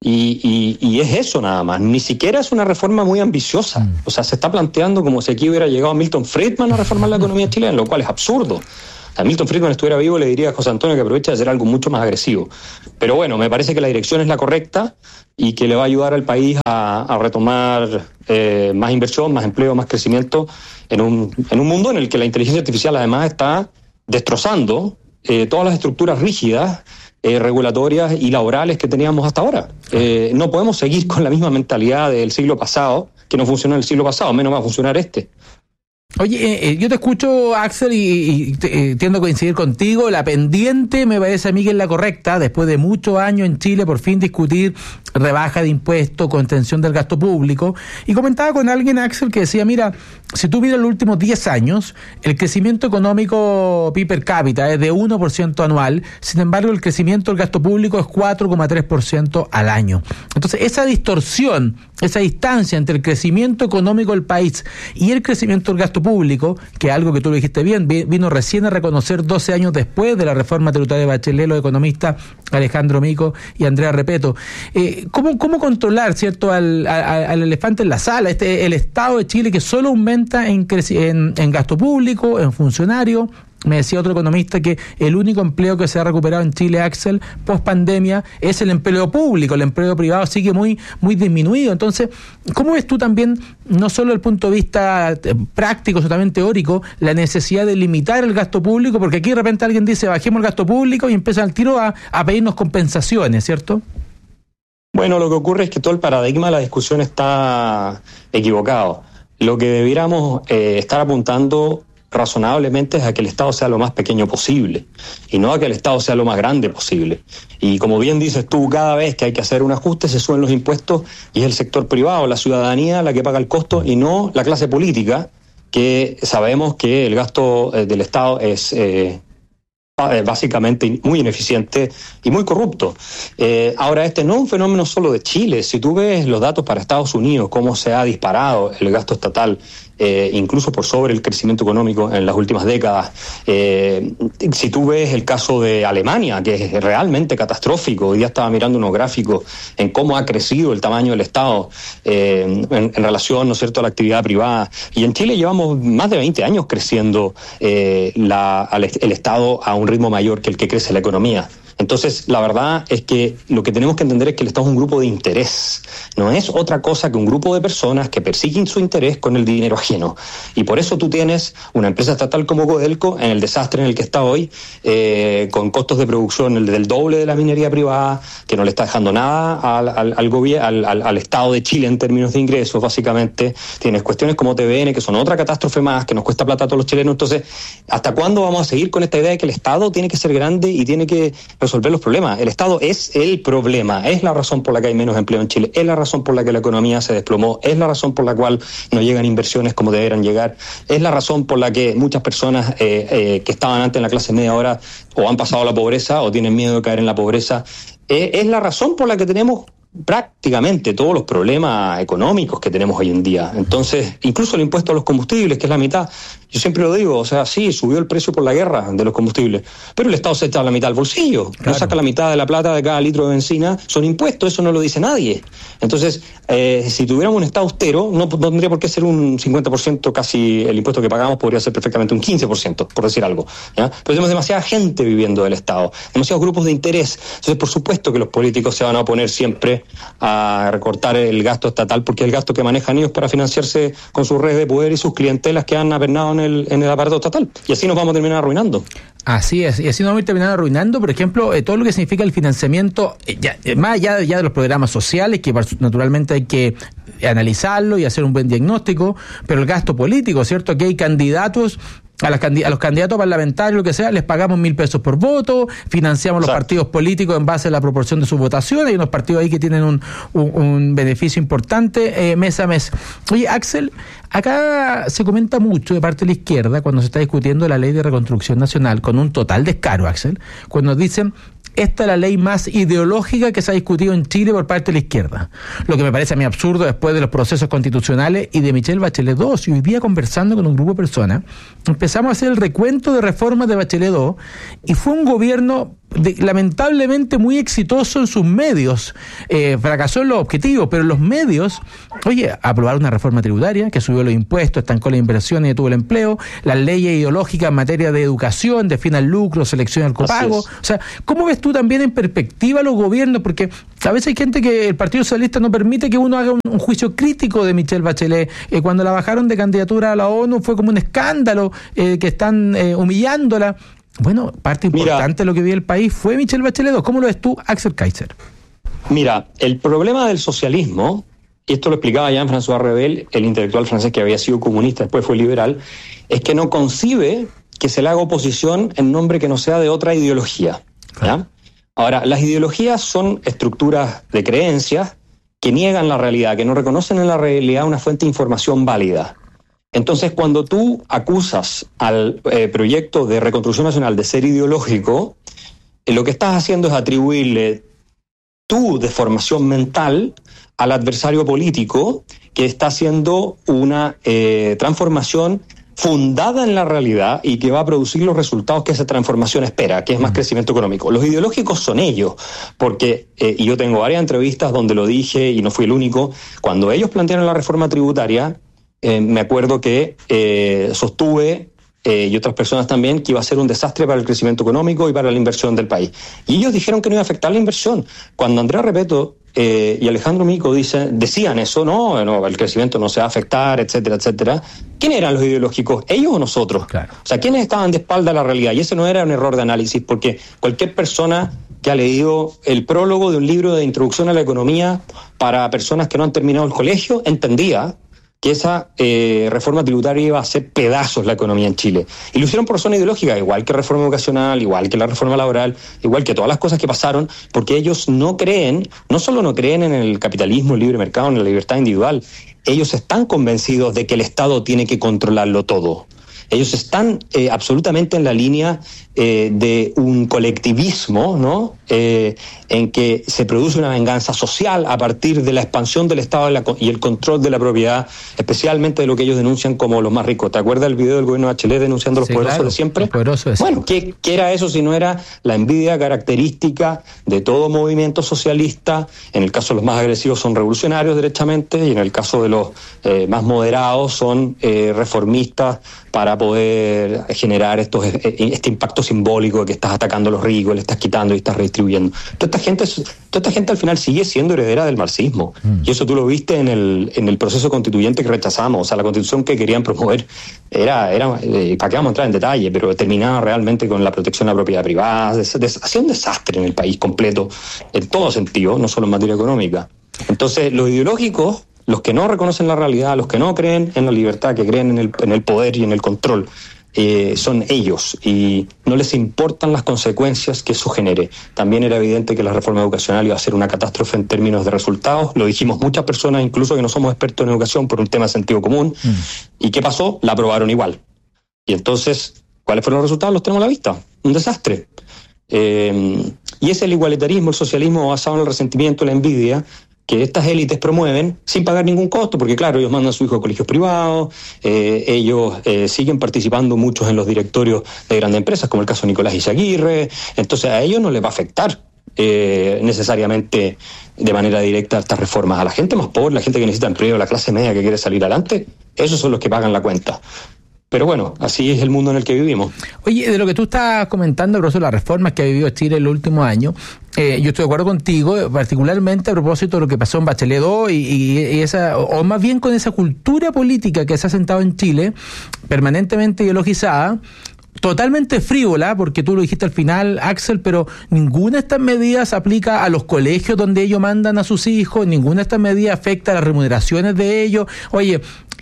Y, y, y es eso nada más, ni siquiera es una reforma muy ambiciosa. Mm. O sea, se está planteando como si aquí hubiera llegado Milton Friedman a reformar la economía chilena, lo cual es absurdo. Si Milton Friedman estuviera vivo, le diría a José Antonio que aproveche de hacer algo mucho más agresivo. Pero bueno, me parece que la dirección es la correcta y que le va a ayudar al país a, a retomar eh, más inversión, más empleo, más crecimiento en un, en un mundo en el que la inteligencia artificial además está destrozando eh, todas las estructuras rígidas, Eh, regulatorias y laborales que teníamos hasta ahora. Eh, no podemos seguir con la misma mentalidad del siglo pasado, que no funcionó en el siglo pasado, menos va a funcionar este. Oye, eh, yo te escucho, Axel, y, y te, eh, tiendo a coincidir contigo. La pendiente me parece a mí que es la correcta, después de muchos años en Chile, por fin discutir rebaja de impuestos, contención del gasto público. Y comentaba con alguien, Axel, que decía, mira, si tú miras los últimos diez años, el crecimiento económico P I B per cápita es de uno por ciento anual, sin embargo el crecimiento del gasto público es cuatro coma tres por ciento al año. Entonces, esa distorsión, esa distancia entre el crecimiento económico del país y el crecimiento del gasto público, que es algo que tú lo dijiste bien, vino recién a reconocer doce años después de la reforma tributaria de Bachelet los economistas Alejandro Mico y Andrea Repeto. Eh, ¿cómo, ¿Cómo controlar, cierto, al, al, al elefante en la sala, este el Estado de Chile que solo aumenta en, en, en gasto público, en funcionarios? Me decía otro economista que el único empleo que se ha recuperado en Chile, Axel, post pandemia, es el empleo público. El empleo privado sigue muy muy disminuido. Entonces, ¿cómo ves tú también, no solo desde el punto de vista práctico, sino también teórico, la necesidad de limitar el gasto público? Porque aquí de repente alguien dice, bajemos el gasto público y empieza al tiro a, a pedirnos compensaciones, ¿cierto? Bueno, lo que ocurre es que todo el paradigma de la discusión está equivocado. Lo que debiéramos eh, estar apuntando razonablemente es a que el Estado sea lo más pequeño posible y no a que el Estado sea lo más grande posible. Y como bien dices tú, cada vez que hay que hacer un ajuste se suben los impuestos y es el sector privado, la ciudadanía la que paga el costo y no la clase política, que sabemos que el gasto eh, del Estado es eh, básicamente muy ineficiente y muy corrupto. Eh, ahora, este no es un fenómeno solo de Chile. Si tú ves los datos para Estados Unidos, cómo se ha disparado el gasto estatal, eh, incluso por sobre el crecimiento económico en las últimas décadas. Eh, si tú ves el caso de Alemania, que es realmente catastrófico, hoy día estaba mirando unos gráficos en cómo ha crecido el tamaño del Estado eh, en, en relación, ¿no es cierto?, a la actividad privada. Y en Chile llevamos más de veinte años creciendo eh, la, el Estado a un ritmo mayor que el que crece la economía. Entonces, la verdad es que lo que tenemos que entender es que el Estado es un grupo de interés. No es otra cosa que un grupo de personas que persiguen su interés con el dinero ajeno. Y por eso tú tienes una empresa estatal como Codelco en el desastre en el que está hoy, eh, con costos de producción del doble de la minería privada, que no le está dejando nada al, al, al, gobierno, al, al, al Estado de Chile en términos de ingresos, básicamente. Tienes cuestiones como T V N, que son otra catástrofe más, que nos cuesta plata a todos los chilenos. Entonces, ¿hasta cuándo vamos a seguir con esta idea de que el Estado tiene que ser grande y tiene que resolver los problemas? El Estado es el problema, es la razón por la que hay menos empleo en Chile, es la razón por la que la economía se desplomó, es la razón por la cual no llegan inversiones como deberían llegar, es la razón por la que muchas personas eh, eh, que estaban antes en la clase media ahora o han pasado a la pobreza o tienen miedo de caer en la pobreza. Eh, es la razón por la que tenemos prácticamente todos los problemas económicos que tenemos hoy en día. Entonces, incluso el impuesto a los combustibles, que es la mitad, yo siempre lo digo, o sea, sí, subió el precio por la guerra de los combustibles, pero el Estado se echa la mitad al bolsillo, claro. No saca la mitad de la plata de cada litro de benzina, son impuestos, eso no lo dice nadie. Entonces, eh, si tuviéramos un Estado austero, no, no tendría por qué ser un cincuenta por ciento casi el impuesto que pagamos, podría ser perfectamente un quince por ciento, por decir algo, ¿ya? Pero tenemos demasiada gente viviendo del Estado, demasiados grupos de interés, entonces por supuesto que los políticos se van a oponer siempre a recortar el gasto estatal, porque es el gasto que manejan ellos para financiarse con sus redes de poder y sus clientelas que han apernado en el, en el aparato estatal. Y así nos vamos a terminar arruinando. Así es, y así nos vamos a terminar arruinando, por ejemplo, eh, todo lo que significa el financiamiento, eh, ya, eh, más allá ya de los programas sociales, que naturalmente hay que analizarlo y hacer un buen diagnóstico, pero el gasto político, ¿cierto? Aquí hay candidatos a, las candi- a los candidatos parlamentarios, lo que sea, les pagamos mil pesos por voto, financiamos los Exacto. partidos políticos en base a la proporción de sus votaciones. Hay unos partidos ahí que tienen un, un, un beneficio importante eh, mes a mes. Oye, Axel, acá se comenta mucho de parte de la izquierda cuando se está discutiendo la ley de reconstrucción nacional, con un total descaro, Axel, cuando dicen: esta es la ley más ideológica que se ha discutido en Chile por parte de la izquierda. Lo que me parece a mí absurdo después de los procesos constitucionales y de Michelle Bachelet dos. Y hoy día, conversando con un grupo de personas, empezamos a hacer el recuento de reformas de Bachelet dos y fue un gobierno de, lamentablemente muy exitoso en sus medios. Eh, fracasó en los objetivos, pero en los medios, oye, aprobar una reforma tributaria que subió los impuestos, estancó las inversiones y detuvo el empleo, las leyes ideológicas en materia de educación, defina el lucro, selecciona el copago. O sea, ¿cómo ves tú también en perspectiva los gobiernos? Porque a veces hay gente que el Partido Socialista no permite que uno haga un, un juicio crítico de Michelle Bachelet. Eh, cuando la bajaron de candidatura a la ONU fue como un escándalo, eh, que están eh, humillándola. Bueno, parte importante de lo que vive el país fue Michelle Bachelet dos. ¿Cómo lo ves tú, Axel Kaiser? Mira, el problema del socialismo, y esto lo explicaba Jean-François Rebel, el intelectual francés que había sido comunista, después fue liberal, es que no concibe que se le haga oposición en nombre que no sea de otra ideología, ¿ya? Ahora, las ideologías son estructuras de creencias que niegan la realidad, que no reconocen en la realidad una fuente de información válida. Entonces, cuando tú acusas al eh, proyecto de reconstrucción nacional de ser ideológico, eh, lo que estás haciendo es atribuirle tu deformación mental al adversario político que está haciendo una eh, transformación fundada en la realidad y que va a producir los resultados que esa transformación espera, que es más crecimiento económico. Los ideológicos son ellos, porque, eh, y yo tengo varias entrevistas donde lo dije y no fui el único, cuando ellos plantearon la reforma tributaria, eh, me acuerdo que eh, sostuve, eh, y otras personas también, que iba a ser un desastre para el crecimiento económico y para la inversión del país. Y ellos dijeron que no iba a afectar la inversión. Cuando Andrea Repetto Eh, y Alejandro Mico dice, decían eso, no, no, el crecimiento no se va a afectar, etcétera, etcétera. ¿Quiénes eran los ideológicos? ¿Ellos o nosotros? Claro. O sea, ¿quiénes estaban de espalda a la realidad? Y ese no era un error de análisis, porque cualquier persona que ha leído el prólogo de un libro de introducción a la economía para personas que no han terminado el colegio, entendía que esa eh, reforma tributaria iba a hacer pedazos la economía en Chile. Y lo hicieron por razón ideológica, igual que reforma educacional, igual que la reforma laboral, igual que todas las cosas que pasaron, porque ellos no creen, no solo no creen en el capitalismo, el libre mercado, en la libertad individual, ellos están convencidos de que el Estado tiene que controlarlo todo. Ellos están eh, absolutamente en la línea eh, de un colectivismo, ¿no? Eh, en que se produce una venganza social a partir de la expansión del Estado y, la, y el control de la propiedad, especialmente de lo que ellos denuncian como los más ricos. ¿Te acuerdas del video del gobierno de Bachelet denunciando a los Sí, poderosos claro, de siempre? los poderosos de Bueno, ¿qué, ¿qué era eso si no era la envidia característica de todo movimiento socialista? En el caso de los más agresivos son revolucionarios derechamente, y en el caso de los eh, más moderados son eh, reformistas para poder generar estos, este impacto simbólico de que estás atacando a los ricos, le estás quitando y estás redistribuyendo. Toda esta gente, toda esta gente al final sigue siendo heredera del marxismo. Mm. Y eso tú lo viste en el, en el proceso constituyente que rechazamos. O sea, la constitución que querían promover era, era eh, para qué vamos a entrar en detalle, pero terminaba realmente con la protección a la propiedad privada. Des, des, hacía un desastre en el país completo, en todo sentido, no solo en materia económica. Entonces, los ideológicos, los que no reconocen la realidad, los que no creen en la libertad, que creen en el, en el poder y en el control, eh, son ellos, y no les importan las consecuencias que eso genere. También era evidente que la reforma educacional iba a ser una catástrofe en términos de resultados. Lo dijimos muchas personas, incluso que no somos expertos en educación, por un tema de sentido común. Mm. ¿Y qué pasó? La aprobaron igual. Y entonces, ¿cuáles fueron los resultados? Los tenemos a la vista. Un desastre. Eh, y es el igualitarismo, el socialismo basado en el resentimiento, la envidia, que estas élites promueven sin pagar ningún costo, porque claro, ellos mandan a su hijo a colegios privados, eh, ellos eh, siguen participando muchos en los directorios de grandes empresas, como el caso de Nicolás Izaguirre. Entonces a ellos no les va a afectar eh, necesariamente de manera directa estas reformas. A la gente más pobre, la gente que necesita empleo, la clase media que quiere salir adelante, esos son los que pagan la cuenta. Pero bueno, así es el mundo en el que vivimos. Oye, de lo que tú estás comentando, a propósito de las reformas que ha vivido Chile en los últimos años, eh, yo estoy de acuerdo contigo, particularmente a propósito de lo que pasó en Bachelet dos y, y, y esa, o más bien con esa cultura política que se ha sentado en Chile, permanentemente ideologizada, totalmente frívola, porque tú lo dijiste al final, Axel, pero ninguna de estas medidas aplica a los colegios donde ellos mandan a sus hijos, ninguna de estas medidas afecta a las remuneraciones de ellos. Oye,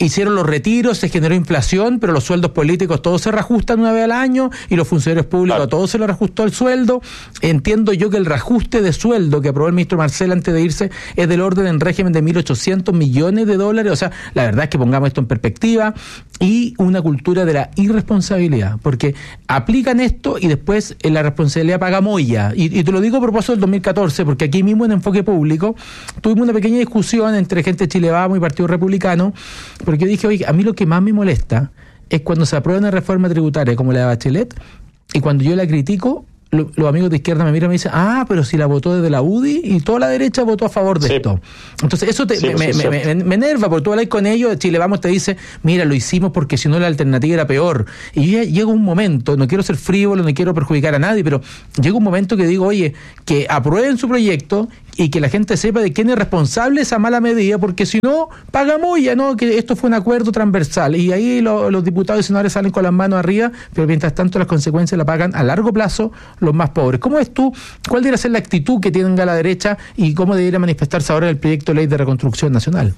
hicieron los retiros, se generó inflación, pero los sueldos políticos todos se reajustan una vez al año y los funcionarios públicos claro. a todos se les reajustó el sueldo. Entiendo yo que el reajuste de sueldo que aprobó el ministro Marcel antes de irse es del orden en régimen de mil ochocientos millones de dólares. O sea, la verdad es que pongamos esto en perspectiva, y una cultura de la irresponsabilidad, porque aplican esto y después en la responsabilidad paga Moya. Y, y te lo digo a propósito del dos mil catorce, porque aquí mismo en Enfoque Público tuvimos una pequeña discusión entre gente de Chile Vamos y Partido Republicano, porque yo dije, oye, a mí lo que más me molesta es cuando se aprueba una reforma tributaria como la de Bachelet, y cuando yo la critico, lo, los amigos de izquierda me miran y me dicen, ah, pero si la votó desde la U D I y toda la derecha votó a favor de sí. esto. Entonces eso te, sí, me, pues, me, me, me, me enerva, porque tú hablas con ellos, Chile Vamos te dice, mira, lo hicimos porque si no la alternativa era peor. Y yo llega un momento, no quiero ser frívolo, no quiero perjudicar a nadie, pero llega un momento que digo, oye, que aprueben su proyecto y que la gente sepa de quién es responsable esa mala medida, porque si no, paga Moya, ¿no? Que esto fue un acuerdo transversal, y ahí lo, los diputados y senadores salen con las manos arriba, pero mientras tanto las consecuencias la pagan a largo plazo los más pobres. ¿Cómo ves tú? ¿Cuál debería ser la actitud que tenga la derecha y cómo debería manifestarse ahora el proyecto de ley de reconstrucción nacional?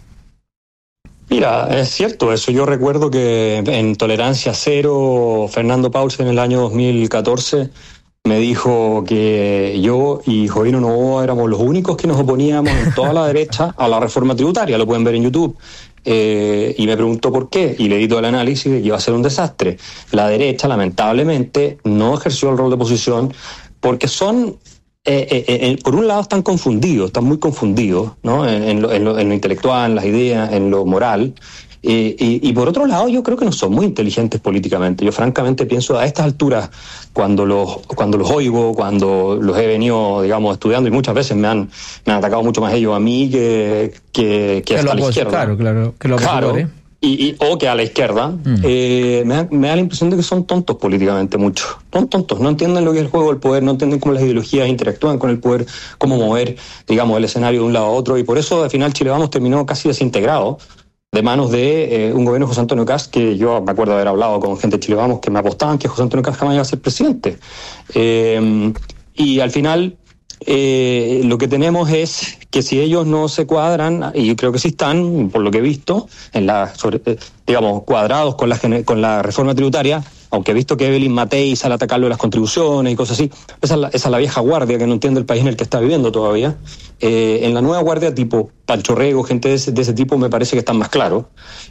Mira, es cierto eso. Yo recuerdo que en Tolerancia Cero, Fernando Paulsen en el año dos mil catorce me dijo que yo y Jovino Novoa éramos los únicos que nos oponíamos en toda la derecha a la reforma tributaria, lo pueden ver en YouTube. Eh, y me preguntó por qué, y le di todo el análisis de que iba a ser un desastre. La derecha, lamentablemente, no ejerció el rol de oposición porque son, eh, eh, eh, por un lado están confundidos, están muy confundidos, ¿no? En, en, lo, en, lo, en lo intelectual, en las ideas, en lo moral. Eh, y, y por otro lado, yo creo que no son muy inteligentes políticamente. Yo francamente pienso a estas alturas, cuando los cuando los oigo, cuando los he venido, digamos, estudiando, y muchas veces me han me han atacado mucho más ellos a mí que, que, que, que hasta la izquierda. Claro, claro, que lo claro, y, y, o que a la izquierda, mm. eh, me, da, me da la impresión de que son tontos políticamente mucho. Son tontos, no entienden lo que es el juego del poder, no entienden cómo las ideologías interactúan con el poder, cómo mover, digamos, el escenario de un lado a otro, y por eso al final Chile Vamos terminó casi desintegrado de manos de eh, un gobierno de José Antonio Kast, que yo me acuerdo de haber hablado con gente de Chile Vamos que me apostaban que José Antonio Kast jamás iba a ser presidente. Eh, y al final eh, lo que tenemos es que si ellos no se cuadran, y creo que sí están, por lo que he visto, en la, sobre, eh, digamos, cuadrados con la, con la reforma tributaria, aunque he visto que Evelyn Matei sale a atacarlo de las contribuciones y cosas así, esa es la, esa es la vieja guardia que no entiende el país en el que está viviendo todavía. Eh, en la nueva guardia tipo Pancho Rego, gente de ese, de ese tipo, me parece que están más claros.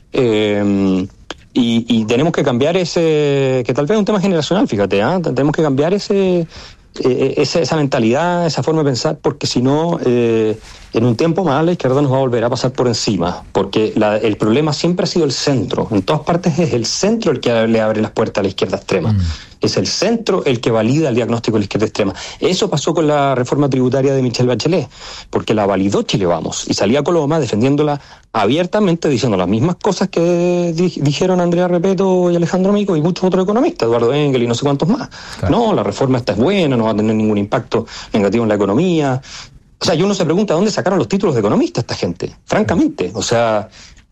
Eh, y, y tenemos que cambiar ese, que tal vez es un tema generacional, fíjate, ¿eh? Tenemos que cambiar ese... Eh, esa, esa mentalidad, esa forma de pensar, porque si no, eh, en un tiempo más la izquierda nos va a volver a pasar por encima, porque la, el problema siempre ha sido el centro. En todas partes es el centro el que le abre las puertas a la izquierda extrema. Mm. Es el centro el que valida el diagnóstico de la izquierda extrema. Eso pasó con la reforma tributaria de Michelle Bachelet, porque la validó Chile Vamos, y salía Coloma defendiéndola abiertamente, diciendo las mismas cosas que di- dijeron Andrea Repeto y Alejandro Mico y muchos otros economistas, Eduardo Engel y no sé cuántos más. Claro. No, la reforma esta es buena, no va a tener ningún impacto negativo en la economía. O sea, y uno se pregunta dónde sacaron los títulos de economista esta gente, francamente. O sea,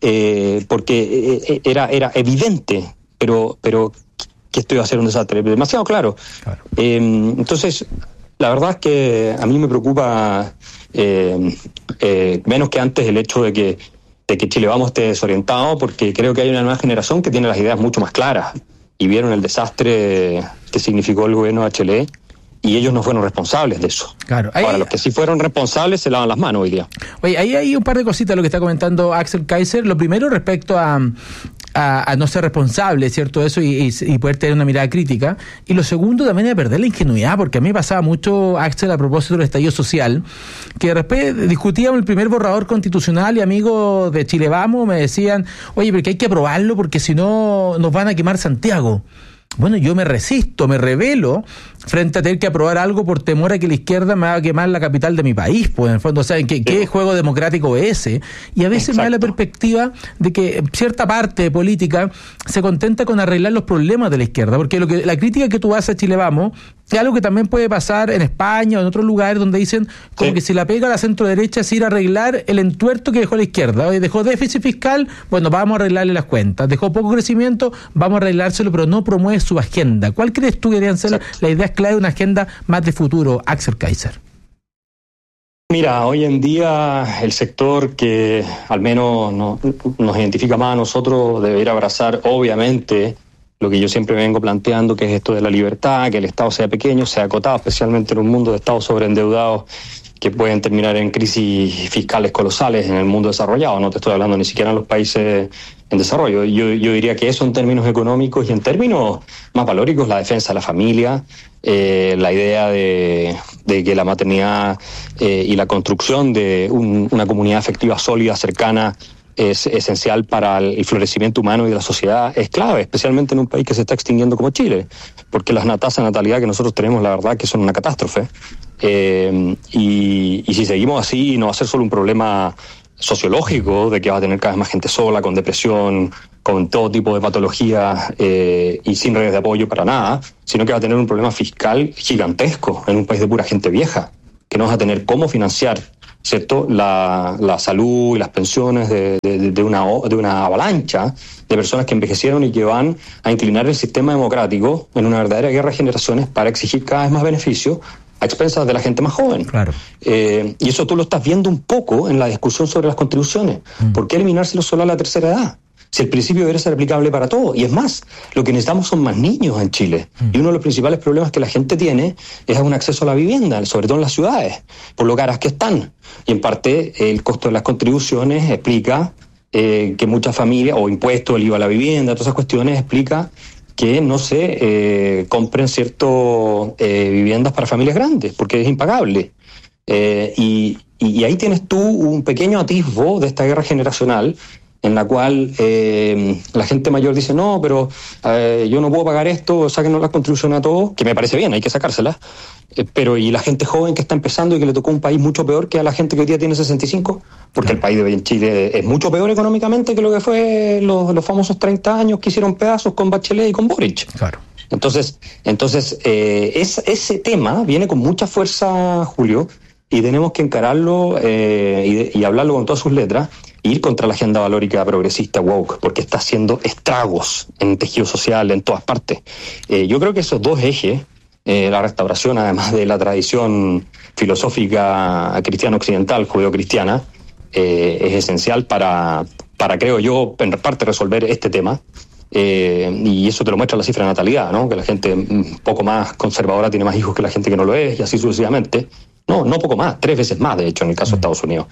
eh, porque eh, era, era evidente, pero, pero que esto iba a ser un desastre, demasiado claro. claro. Eh, entonces, la verdad es que a mí me preocupa eh, eh, menos que antes el hecho de que de que Chile Vamos esté desorientado, porque creo que hay una nueva generación que tiene las ideas mucho más claras y vieron el desastre que significó el gobierno de Bachelet, y ellos no fueron responsables de eso. Claro. Ahí, Ahora, los que sí fueron responsables se lavan las manos hoy día. Oye, ahí hay un par de cositas lo que está comentando Axel Kaiser. Lo primero, respecto a, a, a no ser responsable, ¿cierto? Eso y, y, y poder tener una mirada crítica. Y lo segundo, también de perder la ingenuidad, porque a mí me pasaba mucho, Axel, a propósito del estallido social, que después discutíamos el primer borrador constitucional y amigos de Chile Vamos me decían, oye, pero que hay que aprobarlo porque si no nos van a quemar Santiago. Bueno, yo me resisto, me rebelo frente a tener que aprobar algo por temor a que la izquierda me va a quemar la capital de mi país, pues en el fondo, o sea, ¿qué, qué juego democrático es ese? Y a veces Exacto. me da la perspectiva de que cierta parte de política se contenta con arreglar los problemas de la izquierda, porque lo que la crítica que tú haces a Chile Vamos es algo que también puede pasar en España o en otros lugares donde dicen como sí. que si la pega a la centro derecha es ir a arreglar el entuerto que dejó la izquierda. Oye, dejó déficit fiscal, bueno, vamos a arreglarle las cuentas. Dejó poco crecimiento, vamos a arreglárselo, pero no promueve su agenda. ¿Cuál crees tú que deberían ser las ideas clave de una agenda más de futuro, Axel Kaiser? Mira, hoy en día el sector que al menos no, nos identifica más a nosotros debería abrazar, obviamente, lo que yo siempre vengo planteando, que es esto de la libertad, que el Estado sea pequeño, sea acotado, especialmente en un mundo de Estados sobreendeudados que pueden terminar en crisis fiscales colosales en el mundo desarrollado. No te estoy hablando ni siquiera en los países en desarrollo. Yo, yo diría que eso en términos económicos y en términos más valóricos, la defensa de la familia, eh, la idea de, de que la maternidad eh, y la construcción de un, una comunidad afectiva sólida, cercana, es esencial para el florecimiento humano y de la sociedad, es clave, especialmente en un país que se está extinguiendo como Chile, porque las tasas de natalidad que nosotros tenemos, la verdad, que son una catástrofe. Eh, y, y si seguimos así, no va a ser solo un problema sociológico de que va a tener cada vez más gente sola, con depresión, con todo tipo de patologías eh, y sin redes de apoyo para nada, sino que va a tener un problema fiscal gigantesco en un país de pura gente vieja, que no vas a tener cómo financiar, ¿cierto?, la, la salud y las pensiones de, de, de, una, de una avalancha de personas que envejecieron y que van a inclinar el sistema democrático en una verdadera guerra de generaciones para exigir cada vez más beneficios a expensas de la gente más joven. Claro. Eh, y eso tú lo estás viendo un poco en la discusión sobre las contribuciones. Mm. ¿Por qué eliminárselo solo a la tercera edad? Si el principio debería ser aplicable para todo. Y es más, lo que necesitamos son más niños en Chile. Mm. Y uno de los principales problemas que la gente tiene es un acceso a la vivienda, sobre todo en las ciudades, por lo caras que están. Y en parte el costo de las contribuciones explica eh, que muchas familias, o impuestos, el I V A a la vivienda, todas esas cuestiones, explica que no se eh, compren ciertas eh, viviendas para familias grandes, porque es impagable. Eh, y, y ahí tienes tú un pequeño atisbo de esta guerra generacional en la cual eh, la gente mayor dice, no, pero eh, yo no puedo pagar esto, sáquenos las contribuciones a todos, que me parece bien, hay que sacárselas, eh, pero y la gente joven que está empezando y que le tocó un país mucho peor que a la gente que hoy día tiene sesenta y cinco, porque claro, el país de hoy en Chile es mucho peor económicamente que lo que fue los, los famosos treinta años que hicieron pedazos con Bachelet y con Boric. Claro. Entonces, entonces eh, es, ese tema viene con mucha fuerza, Julio, y tenemos que encararlo eh, y, y hablarlo con todas sus letras, ir contra la agenda valórica progresista woke, porque está haciendo estragos en el tejido social en todas partes. Eh, yo creo que esos dos ejes, eh, la restauración además de la tradición filosófica cristiana occidental, judeo-cristiana, eh, es esencial para, para, creo yo, en parte resolver este tema. Eh, y eso te lo muestra la cifra de natalidad, ¿no? Que la gente un poco más conservadora tiene más hijos que la gente que no lo es, y así sucesivamente. No, no poco más, tres veces más, de hecho, en el caso de Estados Unidos.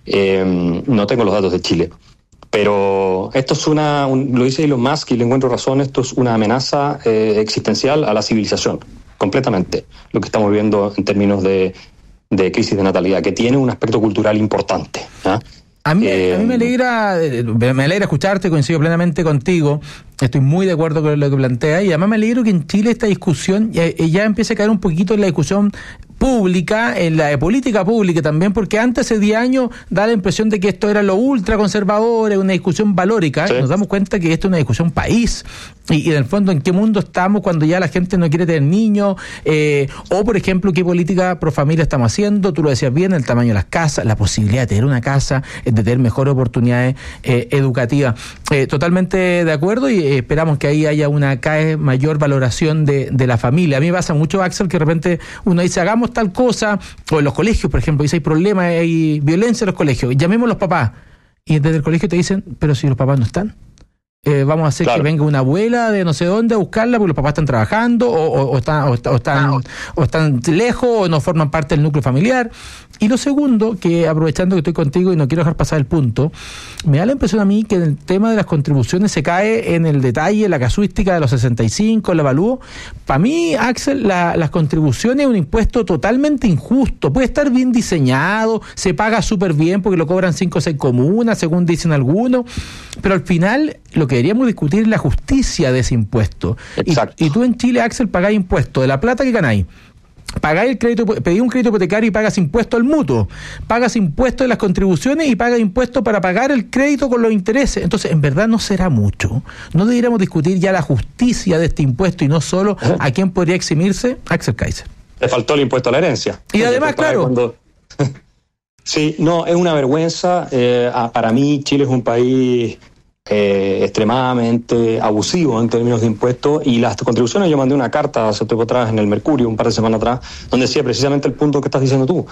Eh, no tengo los datos de Chile. Pero esto es una, un, lo dice Elon Musk y le encuentro razón, esto es una amenaza eh, existencial a la civilización, completamente, lo que estamos viviendo en términos de, de crisis de natalidad, que tiene un aspecto cultural importante, ¿eh? A mí, eh, a mí me alegra me alegra escucharte, coincido plenamente contigo, estoy muy de acuerdo con lo que planteas, y además me alegro que en Chile esta discusión ya, ya empiece a caer un poquito en la discusión pública, en la de política pública también, porque antes, hace diez años, da la impresión de que esto era lo ultraconservador, una discusión valórica, sí. Nos damos cuenta que esto es una discusión país, y, y en el fondo, ¿en qué mundo estamos cuando ya la gente no quiere tener niños? Eh, o, por ejemplo, ¿qué política pro familia estamos haciendo? Tú lo decías bien, el tamaño de las casas, la posibilidad de tener una casa, de tener mejores oportunidades eh, educativas. Eh, totalmente de acuerdo, y eh, esperamos que ahí haya una cada vez mayor valoración de, de la familia. A mí me pasa mucho, Axel, que de repente uno dice, hagamos tal cosa, o en los colegios, por ejemplo, dice, hay problemas, hay violencia en los colegios, llamemos a los papás, y desde el colegio te dicen, pero si los papás no están, eh, vamos a hacer claro. que venga una abuela de no sé dónde a buscarla porque los papás están trabajando, o, o, o, están, o, o, están, o están lejos, o no forman parte del núcleo familiar. Y lo segundo, que aprovechando que estoy contigo y no quiero dejar pasar el punto, me da la impresión a mí que en el tema de las contribuciones se cae en el detalle, la casuística de los sesenta y cinco, el avalúo. Para mí, Axel, la, las contribuciones es un impuesto totalmente injusto. Puede estar bien diseñado, se paga súper bien porque lo cobran cinco o seis comunas, según dicen algunos, pero al final lo que deberíamos discutir es la justicia de ese impuesto. Y, y tú en Chile, Axel, pagás impuestos de la plata que ganáis. Pagáis el crédito, pedís un crédito hipotecario y pagas impuesto al mutuo, pagas impuesto de las contribuciones y pagas impuesto para pagar el crédito con los intereses. Entonces, en verdad no será mucho. No deberíamos discutir ya la justicia de este impuesto y no solo a quién podría eximirse. Axel Kaiser. Le faltó el impuesto a la herencia. Y además, claro. Cuando... Sí, no, es una vergüenza. Eh, para mí, Chile es un país eh, extremadamente abusivo en términos de impuestos, y las contribuciones, yo mandé una carta hace tiempo atrás en el Mercurio, un par de semanas atrás, donde decía precisamente el punto que estás diciendo tú,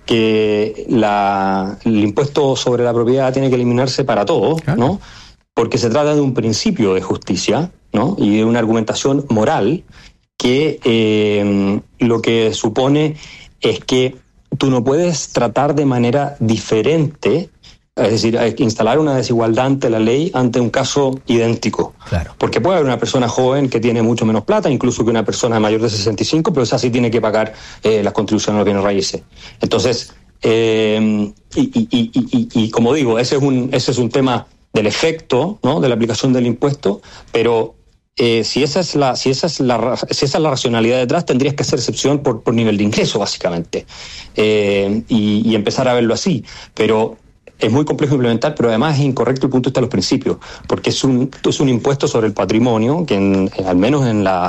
que la, el impuesto sobre la propiedad tiene que eliminarse para todos, ¿no? Porque se trata de un principio de justicia, ¿no? Y de una argumentación moral que eh, lo que supone es que tú no puedes tratar de manera diferente, es decir, instalar una desigualdad ante la ley ante un caso idéntico. Claro. Porque puede haber una persona joven que tiene mucho menos plata, incluso que una persona mayor de sesenta y cinco, pero esa sí tiene que pagar eh, las contribuciones a los bienes raíces. Entonces, eh, y, y, y, y, y como digo, ese es un, ese es un tema del efecto, ¿no?, de la aplicación del impuesto, pero eh, si esa es la, si esa es la, si esa es la racionalidad detrás, tendrías que hacer excepción por, por nivel de ingreso, básicamente, eh, y, y empezar a verlo así. Pero es muy complejo implementar, pero además es incorrecto el punto de vista de los principios, porque es un, es un impuesto sobre el patrimonio que, en, al menos en la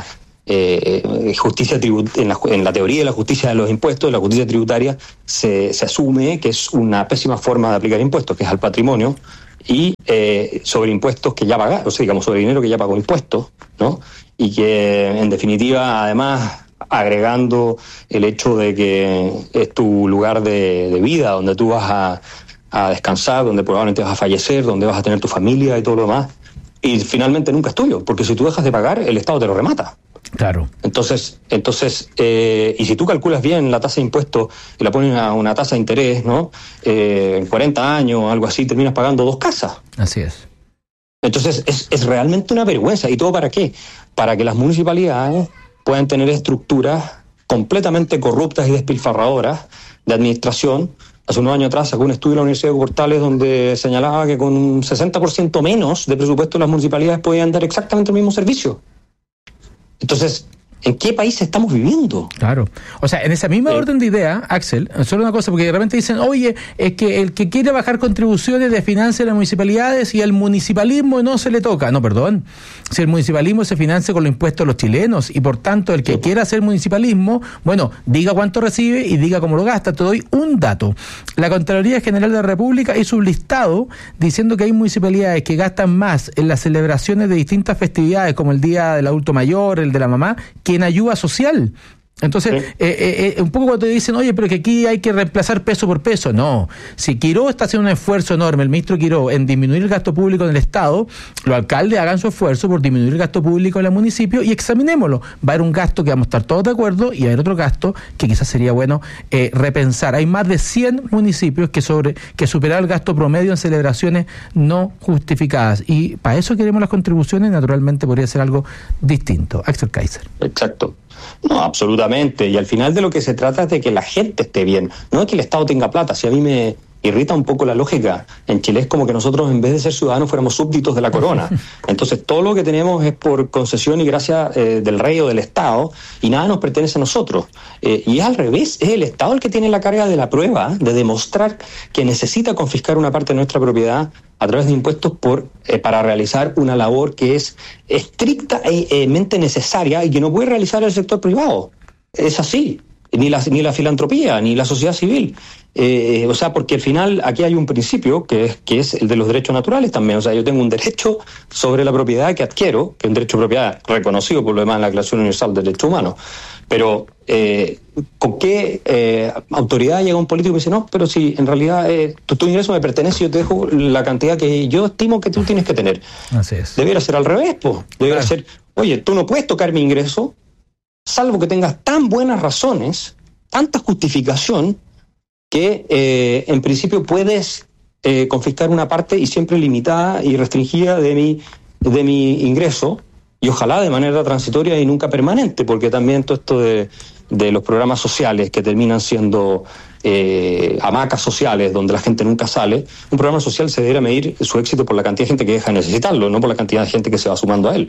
eh, justicia tribut- en la, en la teoría de la justicia de los impuestos, la justicia tributaria, se, se asume que es una pésima forma de aplicar impuestos, que es al patrimonio, y eh, sobre impuestos que ya pagaron, o sea, digamos, sobre dinero que ya pagó impuestos, ¿no? Y que, en definitiva, además, agregando el hecho de que es tu lugar de, de vida, donde tú vas a a descansar, donde probablemente vas a fallecer, donde vas a tener tu familia y todo lo demás, y finalmente nunca es tuyo, porque si tú dejas de pagar, el Estado te lo remata. Claro. Entonces, entonces eh, y si tú calculas bien la tasa de impuesto y la pones a una tasa de interés, ¿no?, eh, en cuarenta años o algo así, terminas pagando dos casas. Así es. Entonces, es, es realmente una vergüenza. ¿Y todo para qué? Para que las municipalidades puedan tener estructuras completamente corruptas y despilfarradoras de administración. Hace unos años atrás sacó un estudio en la Universidad de Portales donde señalaba que con un sesenta por ciento menos de presupuesto las municipalidades podían dar exactamente el mismo servicio. Entonces, ¿en qué país estamos viviendo? Claro. O sea, en esa misma sí. orden de idea, Axel, solo una cosa, porque de repente dicen, oye, es que el que quiere bajar contribuciones desfinancia las municipalidades y el municipalismo no se le toca. No, perdón. Si el municipalismo se financia con los impuestos de los chilenos y por tanto el que sí. quiera hacer municipalismo, bueno, diga cuánto recibe y diga cómo lo gasta. Te doy un dato. La Contraloría General de la República hizo un listado diciendo que hay municipalidades que gastan más en las celebraciones de distintas festividades como el Día del Adulto Mayor, el de la Mamá, que en ayuda social. Entonces, sí. eh, eh, un poco cuando te dicen, oye, pero que aquí hay que reemplazar peso por peso, no. Si Quiró está haciendo un esfuerzo enorme, el ministro Quiró, en disminuir el gasto público en el Estado, los alcaldes hagan su esfuerzo por disminuir el gasto público en el municipio y examinémoslo. Va a haber un gasto que vamos a estar todos de acuerdo y va a haber otro gasto que quizás sería bueno eh, repensar. Hay más de cien municipios que sobre que superan el gasto promedio en celebraciones no justificadas y para eso queremos las contribuciones, naturalmente podría ser algo distinto. Axel Kaiser. Exacto. No, absolutamente. Y al final de lo que se trata es de que la gente esté bien, no es que el Estado tenga plata. Si a mí me irrita un poco la lógica, en Chile es como que nosotros en vez de ser ciudadanos fuéramos súbditos de la corona. Entonces todo lo que tenemos es por concesión y gracia eh, del rey o del Estado y nada nos pertenece a nosotros. Eh, y es al revés, es el Estado el que tiene la carga de la prueba, de demostrar que necesita confiscar una parte de nuestra propiedad a través de impuestos por eh, para realizar una labor que es estrictamente necesaria y que no puede realizar el sector privado. Es así, ni la, ni la filantropía, ni la sociedad civil. Eh, o sea, porque al final aquí hay un principio que es, que es el de los derechos naturales también. O sea, yo tengo un derecho sobre la propiedad que adquiero, que es un derecho de propiedad reconocido por lo demás en la Declaración Universal de Derechos Humanos. Pero, eh, ¿con qué eh, autoridad llega un político y me dice, no, pero si en realidad eh, tu, tu ingreso me pertenece y yo te dejo la cantidad que yo estimo que tú tienes que tener? Así es. Debería ser al revés, pues. Debería claro. ser, oye, tú no puedes tocar mi ingreso, salvo que tengas tan buenas razones, tanta justificación, que eh, en principio puedes eh, confiscar una parte y siempre limitada y restringida de mi, de mi ingreso, y ojalá de manera transitoria y nunca permanente, porque también todo esto de, de los programas sociales que terminan siendo eh, hamacas sociales donde la gente nunca sale, un programa social se debería medir su éxito por la cantidad de gente que deja de necesitarlo, no por la cantidad de gente que se va sumando a él.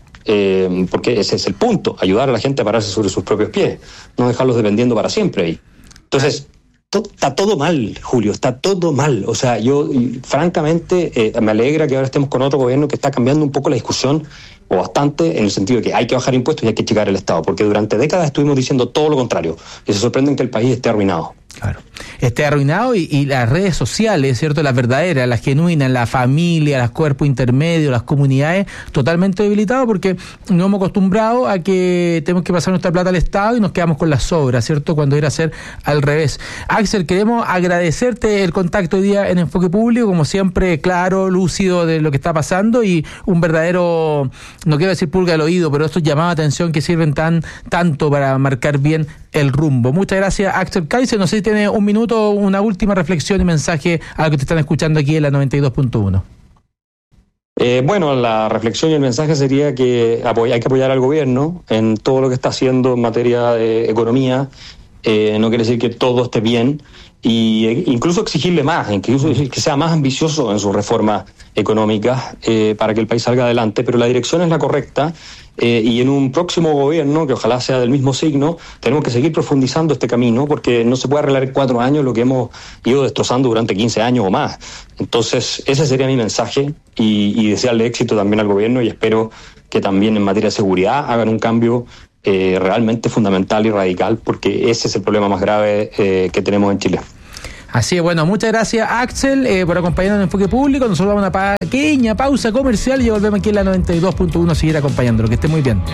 Eh, porque ese es el punto, ayudar a la gente a pararse sobre sus propios pies, no dejarlos dependiendo para siempre ahí. Entonces, to, está todo mal, Julio, está todo mal. O sea, yo y, francamente eh, me alegra que ahora estemos con otro gobierno que está cambiando un poco la discusión, o bastante, en el sentido de que hay que bajar impuestos y hay que achicar el Estado, porque durante décadas estuvimos diciendo todo lo contrario, y se sorprenden que el país esté arruinado. Claro. Esté arruinado y, y las redes sociales, ¿cierto? Las verdaderas, las genuinas, la familia, los cuerpos intermedios, las comunidades, totalmente debilitados porque nos hemos acostumbrado a que tenemos que pasar nuestra plata al Estado y nos quedamos con las sobras, ¿cierto? Cuando era ser al revés. Axel, queremos agradecerte el contacto hoy día en Enfoque Público, como siempre, claro, lúcido de lo que está pasando y un verdadero, no quiero decir pulga al oído, pero estos llamados de atención que sirven tan tanto para marcar bien el rumbo. Muchas gracias, Axel Kaiser. No sé si tiene un minuto, una última reflexión y mensaje a lo que te están escuchando aquí en la noventa y dos punto uno. Eh, bueno, la reflexión y el mensaje sería que apoy- hay que apoyar al gobierno en todo lo que está haciendo en materia de economía. Eh, no quiere decir que todo esté bien y eh, incluso exigirle más, incluso que sea más ambicioso en sus reformas económicas eh, para que el país salga adelante, pero la dirección es la correcta. Eh, y en un próximo gobierno, que ojalá sea del mismo signo, tenemos que seguir profundizando este camino porque no se puede arreglar en cuatro años lo que hemos ido destrozando durante quince años o más. Entonces, ese sería mi mensaje y, y desearle éxito también al gobierno y espero que también en materia de seguridad hagan un cambio eh, realmente fundamental y radical porque ese es el problema más grave eh, que tenemos en Chile. Así es, bueno, muchas gracias, Axel, eh, por acompañarnos en Enfoque Público. Nosotros vamos a una pequeña pausa comercial y volvemos aquí en la noventa y dos punto uno a seguir acompañándolo. Que esté muy bien.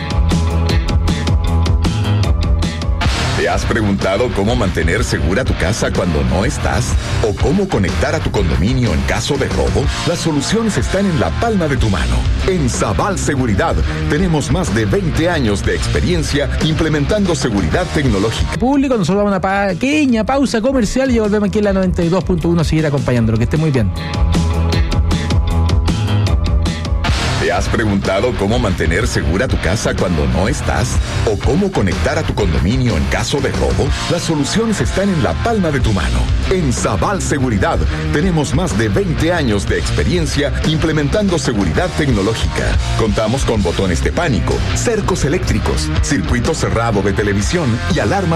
¿Te has preguntado cómo mantener segura tu casa cuando no estás? ¿O cómo conectar a tu condominio en caso de robo? Las soluciones están en la palma de tu mano. En Sabal Seguridad tenemos más de veinte años de experiencia implementando seguridad tecnológica. Público, nosotros vamos a una pequeña pausa comercial y volvemos aquí en la noventa y dos punto uno a seguir acompañándolo. Que esté muy bien. ¿Te has preguntado cómo mantener segura tu casa cuando no estás? ¿O cómo conectar a tu condominio en caso de robo? Las soluciones están en la palma de tu mano. En Sabal Seguridad tenemos más de veinte años de experiencia implementando seguridad tecnológica. Contamos con botones de pánico, cercos eléctricos, circuito cerrado de televisión y alarmas